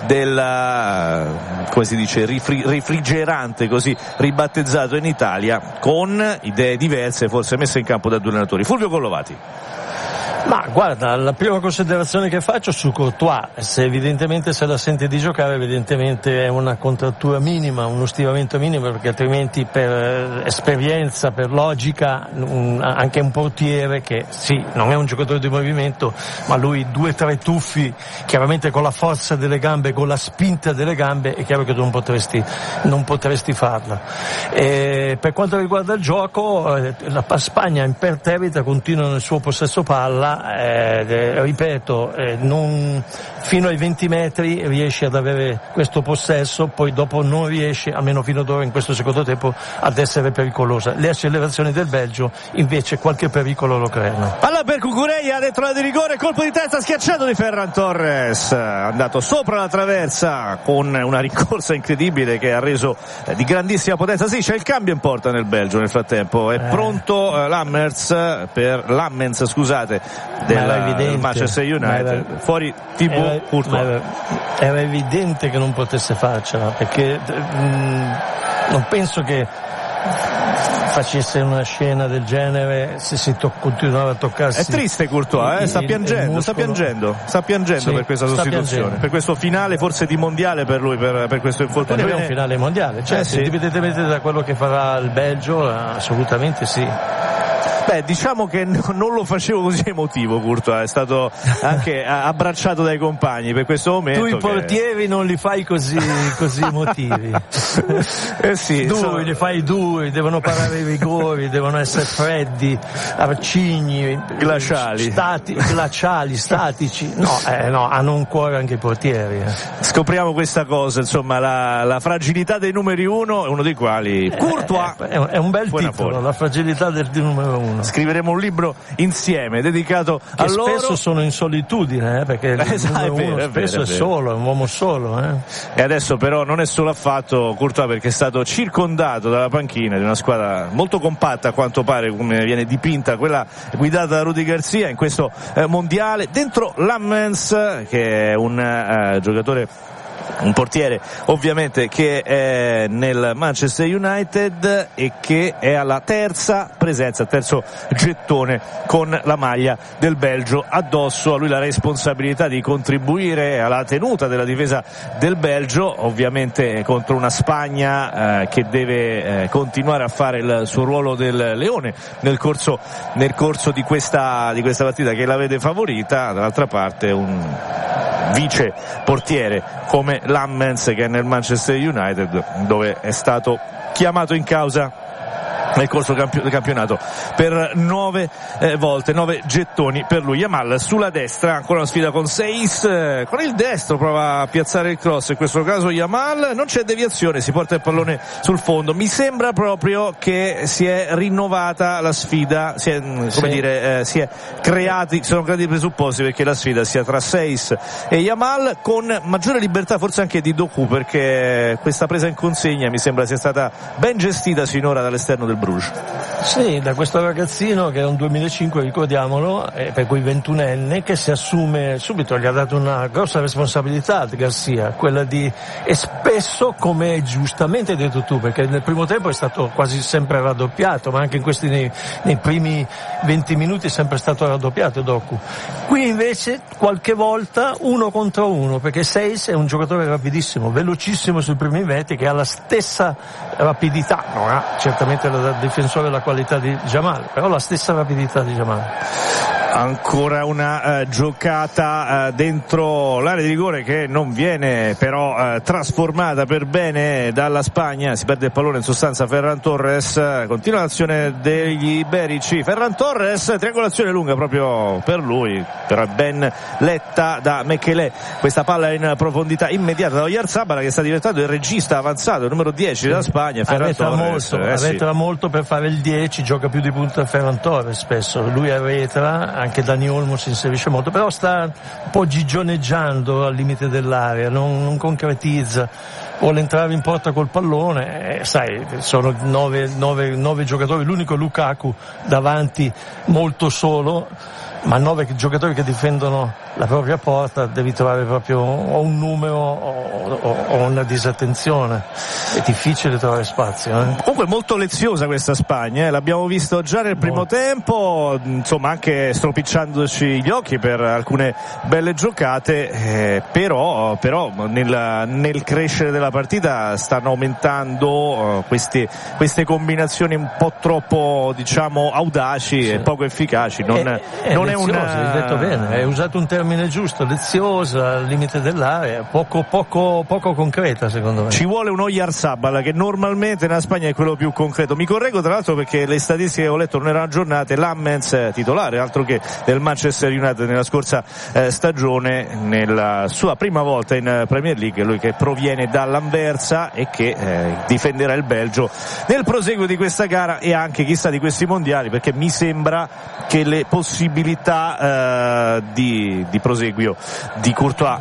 S15: del, come si dice, refrigerante, così ribattezzato in Italia, con idee diverse forse messe in campo da due allenatori. Fulvio Collovati.
S3: Ma guarda, la prima considerazione che faccio su Courtois, se la sente di giocare, evidentemente è una contrattura minima, uno stiramento minimo, perché altrimenti per esperienza, per logica, anche un portiere che sì, non è un giocatore di movimento, ma lui 2-3 tuffi, chiaramente con la forza delle gambe, con la spinta delle gambe, è chiaro che tu non potresti farla. E per quanto riguarda il gioco, la Spagna imperterrita continua nel suo possesso palla. Ripeto, non fino ai 20 metri riesce ad avere questo possesso, poi dopo non riesce, almeno fino ad ora in questo secondo tempo, ad essere pericolosa. Le accelerazioni del Belgio invece qualche pericolo lo creano.
S15: Palla per Cucurella dentro la di rigore, colpo di testa schiacciato di Ferran Torres, andato sopra la traversa con una rincorsa incredibile che ha reso di grandissima potenza. Sì, c'è il cambio in porta nel Belgio nel frattempo, è pronto Lammens, del Manchester United, fuori Thibaut Courtois.
S3: Era evidente che non potesse farcela, perché non penso che facesse una scena del genere se si continuava a toccarsi.
S15: È triste Courtois, sta piangendo sì, per questa sostituzione, per questo finale forse di mondiale per lui, per questo infortunio.
S3: È un finale mondiale, cioè sì. Indipendentemente da quello che farà il Belgio, assolutamente sì.
S15: Beh, diciamo che non lo facevo così emotivo Courtois, è stato anche abbracciato dai compagni per questo momento.
S3: Tu i portieri non li fai così emotivi.
S15: Sì,
S3: li fai duri, devono parare i rigori, devono essere freddi, arcigni,
S15: glaciali,
S3: statici. No, hanno un cuore anche i portieri.
S15: Scopriamo questa cosa, insomma, la fragilità dei numeri uno, uno dei quali Courtois.
S3: È un bel titolo, la fragilità del numero uno.
S15: Scriveremo un libro insieme dedicato a loro.
S3: Spesso sono in solitudine, perché il numero uno spesso è solo, è un uomo solo.
S15: E adesso però non è solo affatto Courtois, perché è stato circondato dalla panchina di una squadra molto compatta, a quanto pare, come viene dipinta, quella guidata da Rudy Garcia in questo mondiale. Dentro Lammens, che è un giocatore, un portiere ovviamente, che è nel Manchester United e che è alla terza presenza, terzo gettone con la maglia del Belgio addosso. A lui la responsabilità di contribuire alla tenuta della difesa del Belgio, ovviamente contro una Spagna che deve continuare a fare il suo ruolo del leone nel corso di questa partita, che la vede favorita. Dall'altra parte un vice portiere come Lammens, che è nel Manchester United, dove è stato chiamato in causa nel corso del campionato per 9 volte, 9 gettoni per lui. Yamal sulla destra, ancora una sfida con Seis, con il destro prova a piazzare il cross, in questo caso Yamal, non c'è deviazione, si porta il pallone sul fondo. Mi sembra proprio che si è rinnovata la sfida, si è creati, sono creati i presupposti perché la sfida sia tra Seis e Yamal, con maggiore libertà forse anche di Doku, perché questa presa in consegna mi sembra sia stata ben gestita sinora dall'esterno del Bruges.
S3: Sì, da questo ragazzino che è un 2005, ricordiamolo, per cui 21enne, che si assume subito, gli ha dato una grossa responsabilità di Garcia, quella di, e spesso, come giustamente hai detto tu, perché nel primo tempo è stato quasi sempre raddoppiato, ma anche in questi nei primi 20 minuti è sempre stato raddoppiato Doku. Qui invece qualche volta 1 contro 1, perché Seis è un giocatore rapidissimo, velocissimo sui primi metri, che ha la stessa rapidità, non ha certamente la difensore la qualità di Jamal, però la stessa rapidità di Jamal.
S15: Ancora una giocata dentro l'area di rigore che non viene però trasformata per bene dalla Spagna. Si perde il pallone in sostanza Ferran Torres, continua l'azione degli iberici. Ferran Torres, triangolazione lunga proprio per lui, però è ben letta da Mekele. Questa palla in profondità immediata da Oyarzabal, che sta diventando il regista avanzato, il numero 10 della Spagna. Ferran Torres
S3: arretra molto per fare il 10, gioca più di punta Ferran Torres spesso, lui arretra, anche Dani Olmo si inserisce molto, però sta un po' gigioneggiando al limite dell'area, non concretizza, vuole entrare in porta col pallone, sai, sono 9 giocatori, l'unico Lukaku davanti molto solo, ma 9 giocatori che difendono la propria porta, devi trovare proprio o un numero o una disattenzione, è difficile trovare spazio.
S15: Comunque molto leziosa questa Spagna, l'abbiamo visto già nel primo tempo, insomma anche stropicciandoci gli occhi per alcune belle giocate, però nel crescere della partita stanno aumentando queste combinazioni un po' troppo, diciamo, audaci e poco efficaci. Non è
S3: hai detto bene, hai usato un termine giusto, leziosa, al limite dell'area, poco concreta secondo me.
S15: Ci vuole un Oyarzabal che normalmente nella Spagna è quello più concreto. Mi correggo tra l'altro perché le statistiche che ho letto non erano aggiornate. Lammens titolare, altro che del Manchester United nella scorsa stagione, nella sua prima volta in Premier League, lui che proviene dall'Anversa e che difenderà il Belgio nel proseguo di questa gara e anche chissà di questi mondiali, perché mi sembra che le possibilità di proseguio di Courtois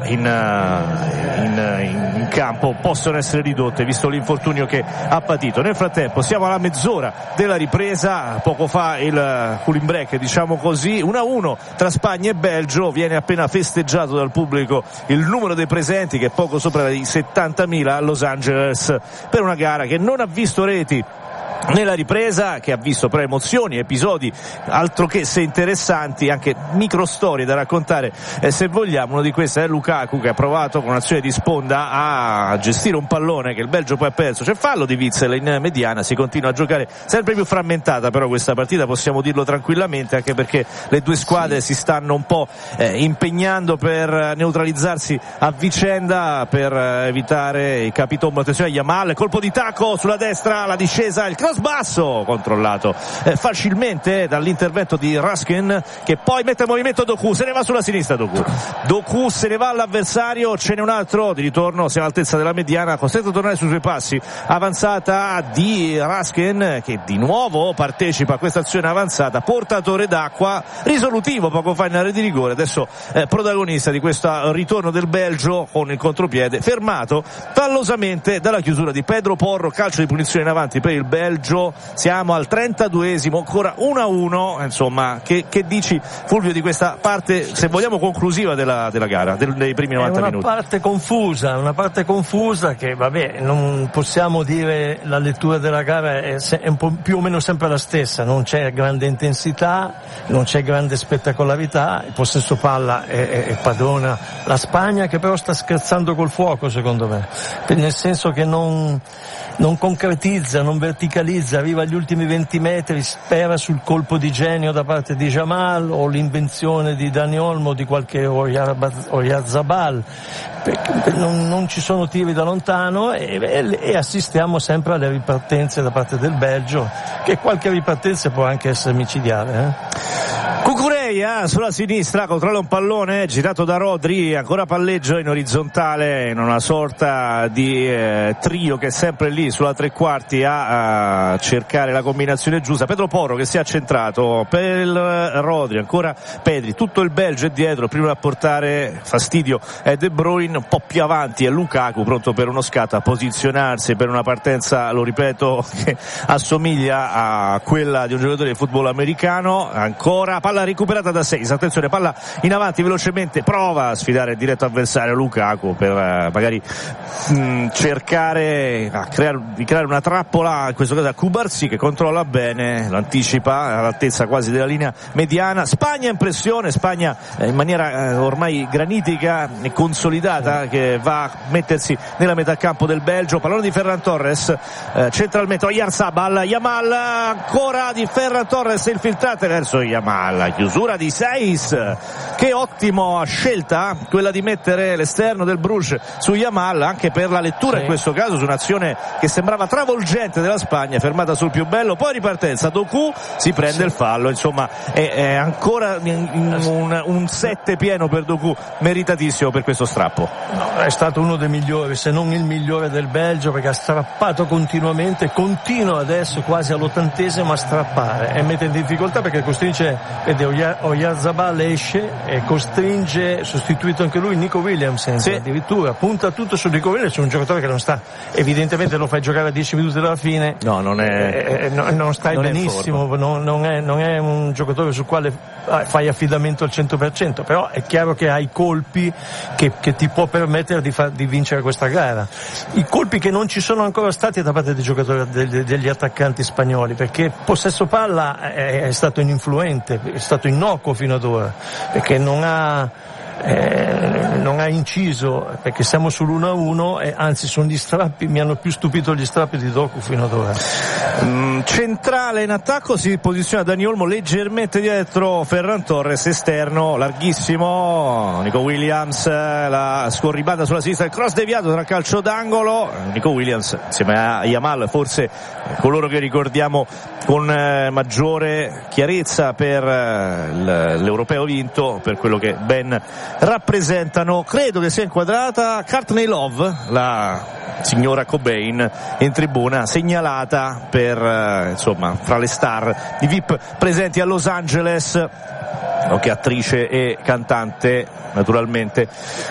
S15: in campo possono essere ridotte visto l'infortunio che ha patito. Nel frattempo siamo alla mezz'ora della ripresa, poco fa il cooling break, diciamo così, 1-1 tra Spagna e Belgio. Viene appena festeggiato dal pubblico il numero dei presenti, che è poco sopra i 70.000 a Los Angeles, per una gara che non ha visto reti nella ripresa, che ha visto però emozioni, episodi altro che se interessanti, anche micro storie da raccontare se vogliamo. Uno di questi è Lukaku, che ha provato con un'azione di sponda a gestire un pallone che il Belgio poi ha perso. C'è fallo di Witsel in mediana, si continua a giocare sempre più frammentata però questa partita, possiamo dirlo tranquillamente, anche perché le due squadre si stanno un po' impegnando per neutralizzarsi a vicenda, per evitare i capitombo. Attenzione a Yamal, colpo di tacco sulla destra, la discesa, il cross basso controllato facilmente dall'intervento di Raskin, che poi mette in movimento Doku, se ne va sulla sinistra Doku se ne va all'avversario, ce n'è un altro di ritorno, siamo all'altezza della mediana, costretto a tornare sui suoi passi. Avanzata di Raskin, che di nuovo partecipa a questa azione avanzata, portatore d'acqua, risolutivo poco fa in area di rigore, adesso protagonista di questo ritorno del Belgio con il contropiede fermato fallosamente dalla chiusura di Pedro Porro. Calcio di punizione in avanti per il Belgio. Siamo al 32esimo, ancora 1-1. Insomma, che dici, Fulvio, di questa parte, se vogliamo, conclusiva della gara, dei primi 90 minuti?
S3: Una parte confusa che, vabbè, non possiamo dire, la lettura della gara è un po' più o meno sempre la stessa, non c'è grande intensità, non c'è grande spettacolarità, il possesso palla è padrona la Spagna, che però sta scherzando col fuoco secondo me, nel senso che non concretizza, non verticalizza realizza, arriva agli ultimi 20 metri, spera sul colpo di genio da parte di Jamal o l'invenzione di Dani Olmo, di qualche Oyarzabal, perché non ci sono tiri da lontano e assistiamo sempre alle ripartenze da parte del Belgio, che qualche ripartenza può anche essere micidiale.
S15: Cucureia sulla sinistra, controlla un pallone girato da Rodri, ancora palleggio in orizzontale in una sorta di trio che è sempre lì sulla tre quarti a cercare la combinazione giusta. Pedro Porro che si è accentrato per Rodri, ancora Pedri, tutto il Belgio è dietro, prima a portare fastidio è De Bruyne, un po' più avanti è Lukaku pronto per uno scatto, a posizionarsi per una partenza, lo ripeto, che assomiglia a quella di un giocatore di football americano. Ancora palla recuperata da Seis, attenzione, palla in avanti velocemente, prova a sfidare il diretto avversario Lukaku per magari cercare di creare una trappola, in questo caso a Cubarsí che controlla bene, lo anticipa all'altezza quasi della linea mediana. Spagna in pressione, Spagna in maniera ormai granitica e consolidata che va a mettersi nella metà campo del Belgio. Pallone di Ferran Torres centralmente, Oyarzabal, Yamal, ancora di Ferran Torres infiltrate verso Yamal, chiusura di Seis, che ottima scelta quella di mettere l'esterno del Bruges su Yamal, anche per la lettura in questo caso su un'azione che sembrava travolgente della Spagna, fermata sul più bello, poi ripartenza, Doku si prende il fallo, insomma è ancora un 7 pieno per Doku, meritatissimo per questo strappo.
S3: No, è stato uno dei migliori, se non il migliore del Belgio, perché ha strappato continuamente, continua adesso quasi all'80esimo a strappare e mette in difficoltà perché costringe, vede Oyarzabal esce e costringe, sostituito anche lui, Nico Williams, addirittura punta tutto su Nico Williams, un giocatore che non sta, evidentemente lo fai giocare a 10 minuti dalla fine, non stai benissimo, non è un giocatore sul quale fai affidamento al 100%, però è chiaro che hai colpi che ti può permettere di vincere questa gara, i colpi che non ci sono ancora stati da parte dei giocatori, degli attaccanti spagnoli, perché possesso palla è stato ininfluente, è stato innocuo fino ad ora, perché non ha inciso, perché siamo sull'1-1 e anzi sono gli strappi, mi hanno più stupito gli strappi di Doku fino ad ora.
S15: Centrale in attacco si posiziona Dani Olmo leggermente dietro Ferran Torres, esterno larghissimo Nico Williams, la scorribanda sulla sinistra, il cross deviato tra calcio d'angolo, Nico Williams insieme a Yamal forse coloro che ricordiamo con maggiore chiarezza per l'europeo vinto, per quello che ben rappresentano. Credo che sia inquadrata Courtney Love, la signora Cobain, in tribuna, segnalata per insomma fra le star di VIP presenti a Los Angeles, che attrice e cantante naturalmente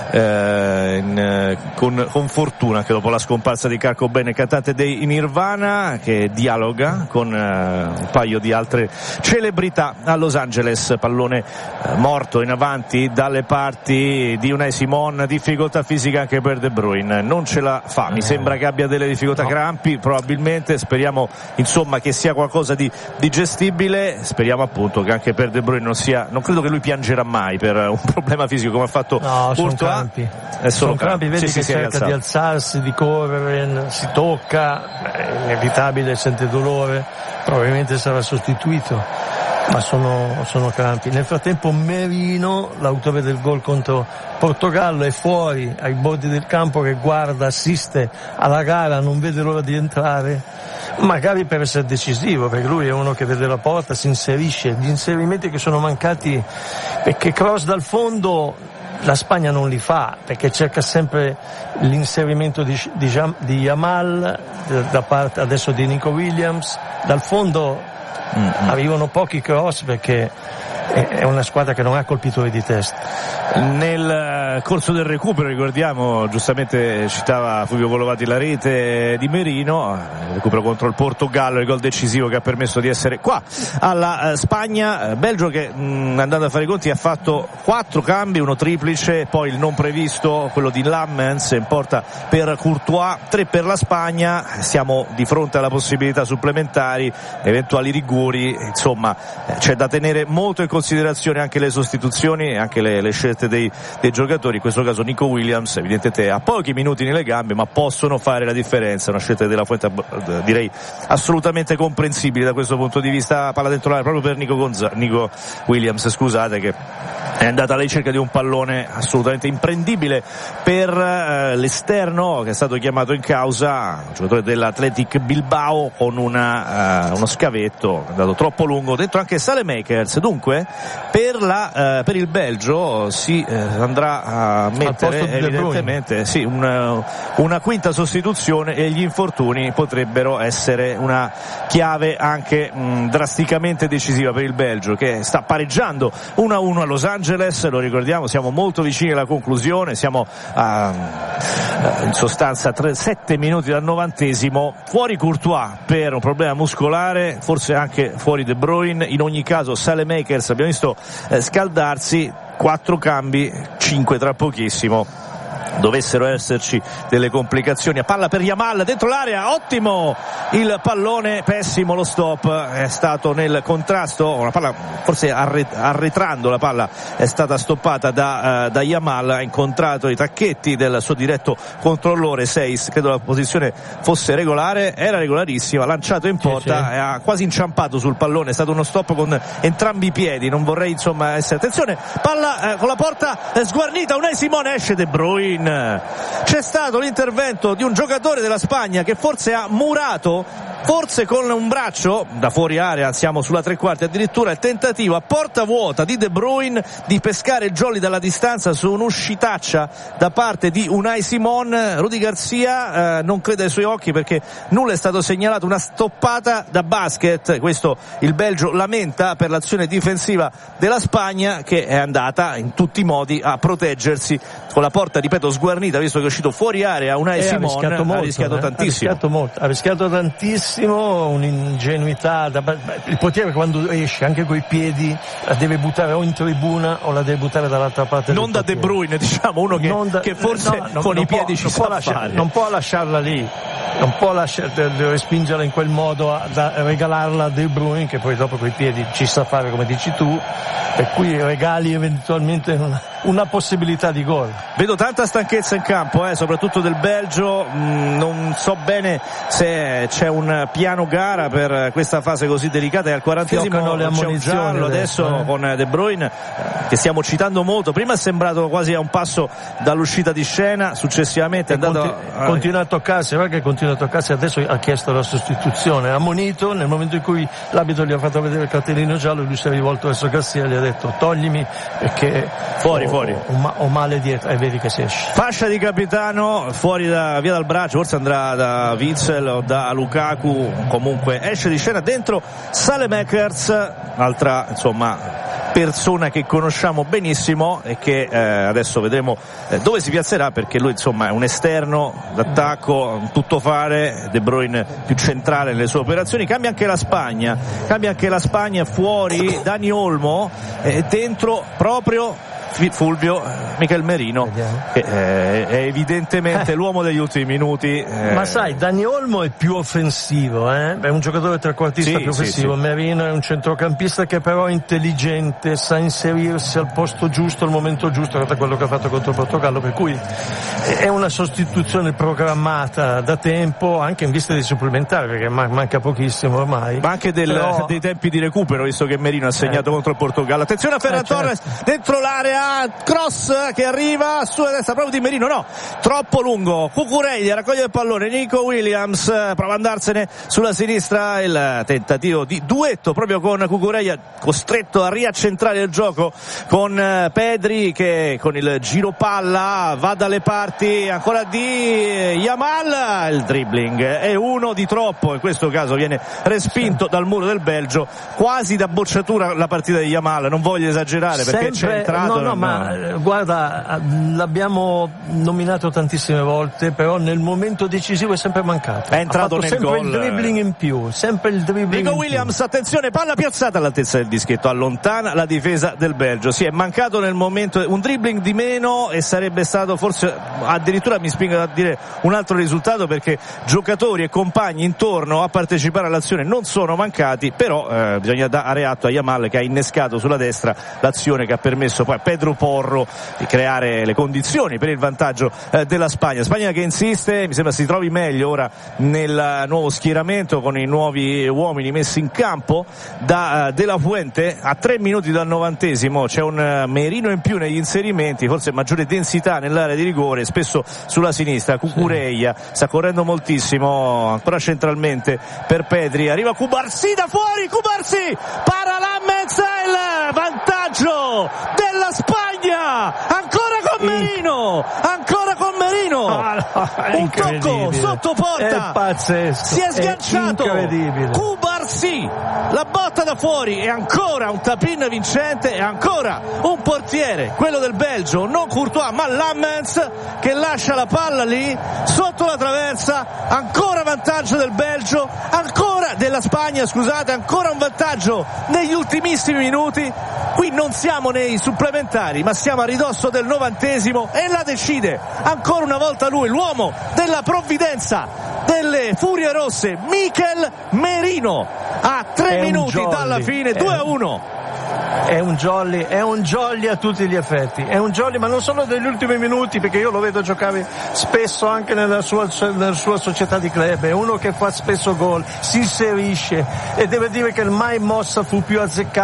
S15: con fortuna che dopo la scomparsa di Kurt Cobain, il cantante dei Nirvana, che dialoga con un paio di altre celebrità a Los Angeles. Pallone morto in avanti dalle parti di Unai Simon, difficoltà fisica anche per De Bruyne, non ce la fa, mi sembra che abbia delle difficoltà, crampi probabilmente, speriamo insomma che sia qualcosa di gestibile, speriamo appunto che anche per De Bruyne non credo che lui piangerà mai per un problema fisico come ha fatto Courtois.
S3: Sono crampi, vedi che cerca di alzarsi, di correre, si tocca, è inevitabile, sente dolore, probabilmente sarà sostituito, ma sono crampi. Nel frattempo Merino, l'autore del gol contro Portogallo, è fuori ai bordi del campo che guarda, assiste alla gara, non vede l'ora di entrare, magari per essere decisivo, perché lui è uno che vede la porta, si inserisce. Gli inserimenti che sono mancati, perché cross dal fondo la Spagna non li fa, perché cerca sempre l'inserimento di Yamal da parte adesso di Nico Williams, dal fondo arrivano pochi cross perché è una squadra che non ha colpitori di testa.
S15: Nel corso del recupero, ricordiamo, giustamente citava Fulvio Colovati la rete di Merino, recupero contro il Portogallo, il gol decisivo che ha permesso di essere qua alla Spagna. Belgio che andando a fare i conti ha fatto 4 cambi, uno triplice, poi il non previsto, quello di Lammens in porta per Courtois, 3 per la Spagna. Siamo di fronte alla possibilità supplementari, eventuali rigori, insomma c'è da tenere molto in considerazione anche le sostituzioni e anche le scelte dei giocatori. giocatori, in questo caso Nico Williams, evidentemente ha pochi minuti nelle gambe, ma possono fare la differenza. Una scelta della Fuente direi assolutamente comprensibile da questo punto di vista. Palla dentro l'area proprio per Nico Williams, scusate, che è andata alla ricerca di un pallone assolutamente imprendibile per l'esterno che è stato chiamato in causa, un giocatore dell'Athletic Bilbao, con uno scavetto è andato troppo lungo, dentro anche Saelemaekers. Dunque per il Belgio si andrà a mettere evidentemente una quinta sostituzione, e gli infortuni potrebbero essere una chiave anche drasticamente decisiva per il Belgio, che sta pareggiando 1-1 a Los Angeles. Lo ricordiamo, siamo molto vicini alla conclusione, siamo in sostanza 7 minuti dal 90esimo. Fuori Courtois per un problema muscolare, forse anche fuori De Bruyne. In ogni caso Saelemaekers abbiamo visto scaldarsi, 4 cambi, 5 tra pochissimo. Dovessero esserci delle complicazioni. A palla per Yamal dentro l'area, ottimo il pallone, pessimo lo stop, è stato nel contrasto, una palla forse arretrando, la palla è stata stoppata da Yamal, ha incontrato i tacchetti del suo diretto controllore Seis, credo la posizione fosse regolare, era regolarissima, lanciato in porta, e ha quasi inciampato sul pallone, è stato uno stop con entrambi i piedi, non vorrei essere, attenzione, palla con la porta sguarnita, Unai Simone, esce De Bruyne. C'è stato l'intervento di un giocatore della Spagna che forse ha murato, forse con un braccio da fuori area, siamo sulla tre quarti, addirittura il tentativo a porta vuota di De Bruyne di pescare il jolly dalla distanza su un'uscitaccia da parte di Unai Simon. Rudy Garcia non crede ai suoi occhi perché nulla è stato segnalato, una stoppata da basket. Questo il Belgio lamenta per l'azione difensiva della Spagna, che è andata in tutti i modi a proteggersi con la porta, ripeto, sguarnita, visto che è uscito fuori area Unai Simon, ha rischiato tantissimo.
S3: Ha rischiato tantissimo, un'ingenuità. Il portiere quando esce anche coi piedi la deve buttare o in tribuna o la deve buttare dall'altra parte.
S15: Non da De Bruyne, diciamo, uno che forse con i piedi ci sa fare.
S3: Non può lasciarla lì, non può deve spingerla in quel modo da regalarla a De Bruyne, che poi dopo coi piedi ci sa fare, come dici tu, per cui regali eventualmente una possibilità di gol.
S15: Vedo tanta stanchezza in campo, soprattutto del Belgio. Non so bene se c'è un piano gara per questa fase così delicata, e al 40esimo c'è un giallo adesso con De Bruyne, che stiamo citando molto. Prima è sembrato quasi a un passo dall'uscita di scena, successivamente è andato
S3: continua a toccarsi, perché continua a toccarsi, adesso ha chiesto la sostituzione, ha ammonito, nel momento in cui l'arbitro gli ha fatto vedere il cartellino giallo, lui si è rivolto verso Garcia e gli ha detto toglimi perché fuori ho male dietro, e vedi che si esce.
S15: Fascia di capitano fuori via dal braccio, forse andrà da Witsel o da Lukaku, comunque esce di scena. Dentro Saelemaekers, altra persona che conosciamo benissimo e che adesso vedremo dove si piazzerà, perché lui è un esterno d'attacco, un tuttofare. De Bruyne più centrale nelle sue operazioni. Cambia anche la Spagna, fuori Dani Olmo, dentro proprio Fulvio Michel Merino, che è evidentemente l'uomo degli ultimi minuti.
S3: Ma sai, Dani Olmo è più offensivo, è un giocatore trequartista più offensivo. Sì. Merino è un centrocampista che però è intelligente, sa inserirsi al posto giusto, al momento giusto, che è quello che ha fatto contro il Portogallo, per cui è una sostituzione programmata da tempo, anche in vista dei supplementari, perché manca pochissimo ormai.
S15: Ma anche dei tempi di recupero, visto che Merino ha segnato contro il Portogallo. Attenzione a Ferran Torres, dentro l'area, cross che arriva sulla destra proprio di Merino, no, troppo lungo. Cucurella raccoglie il pallone, Nico Williams prova a andarsene sulla sinistra, il tentativo di duetto proprio con Cucurella, costretto a riaccentrare il gioco con Pedri, che con il giro palla va dalle parti ancora di Yamal. Il dribbling è uno di troppo, in questo caso viene respinto dal muro del Belgio, quasi da bocciatura la partita di Yamal, non voglio esagerare perché c'è entrato.
S3: No, ma guarda, l'abbiamo nominato tantissime volte, però nel momento decisivo è sempre mancato.
S15: È entrato nel
S3: sempre
S15: gol.
S3: Il dribbling in più, sempre il dribbling.
S15: Nico Williams, attenzione, palla piazzata all'altezza del dischetto, allontana la difesa del Belgio. Sì, è mancato nel momento un dribbling di meno e sarebbe stato forse, addirittura mi spingo a dire un altro risultato, perché giocatori e compagni intorno a partecipare all'azione non sono mancati, però bisogna dare atto a Yamal che ha innescato sulla destra l'azione che ha permesso poi a Pedri Pedro Porro di creare le condizioni per il vantaggio della Spagna che insiste, mi sembra si trovi meglio ora nel nuovo schieramento con i nuovi uomini messi in campo da De La Fuente. A 3 minuti dal 90esimo c'è un Merino in più negli inserimenti, forse maggiore densità nell'area di rigore, spesso sulla sinistra. Cucurella sta correndo moltissimo, ancora centralmente per Pedri, arriva Cubarsí da fuori, Cubarsí para Lammens, il vantaggio della Spagna, ancora con Merino, un tocco sotto porta,
S3: è pazzesco,
S15: si è sganciato Cubarsí, la botta da fuori, e ancora un tap-in vincente, e ancora un portiere, quello del Belgio, non Courtois ma Lammens, che lascia la palla lì sotto la traversa. Ancora vantaggio del Belgio, ancora della Spagna, scusate, ancora un vantaggio negli ultimissimi minuti. Qui non siamo nei supplementari, ma siamo a ridosso del 90esimo, e la decide ancora una volta lui, l'uomo della provvidenza delle Furie Rosse, Mikel Merino, a 3 minuti dalla fine, 2-1.
S3: È un jolly a tutti gli effetti, è un jolly, ma non solo negli ultimi minuti, perché io lo vedo giocare spesso anche nella sua società di club. È uno che fa spesso gol, si inserisce, e deve dire che mai mossa fu più azzeccata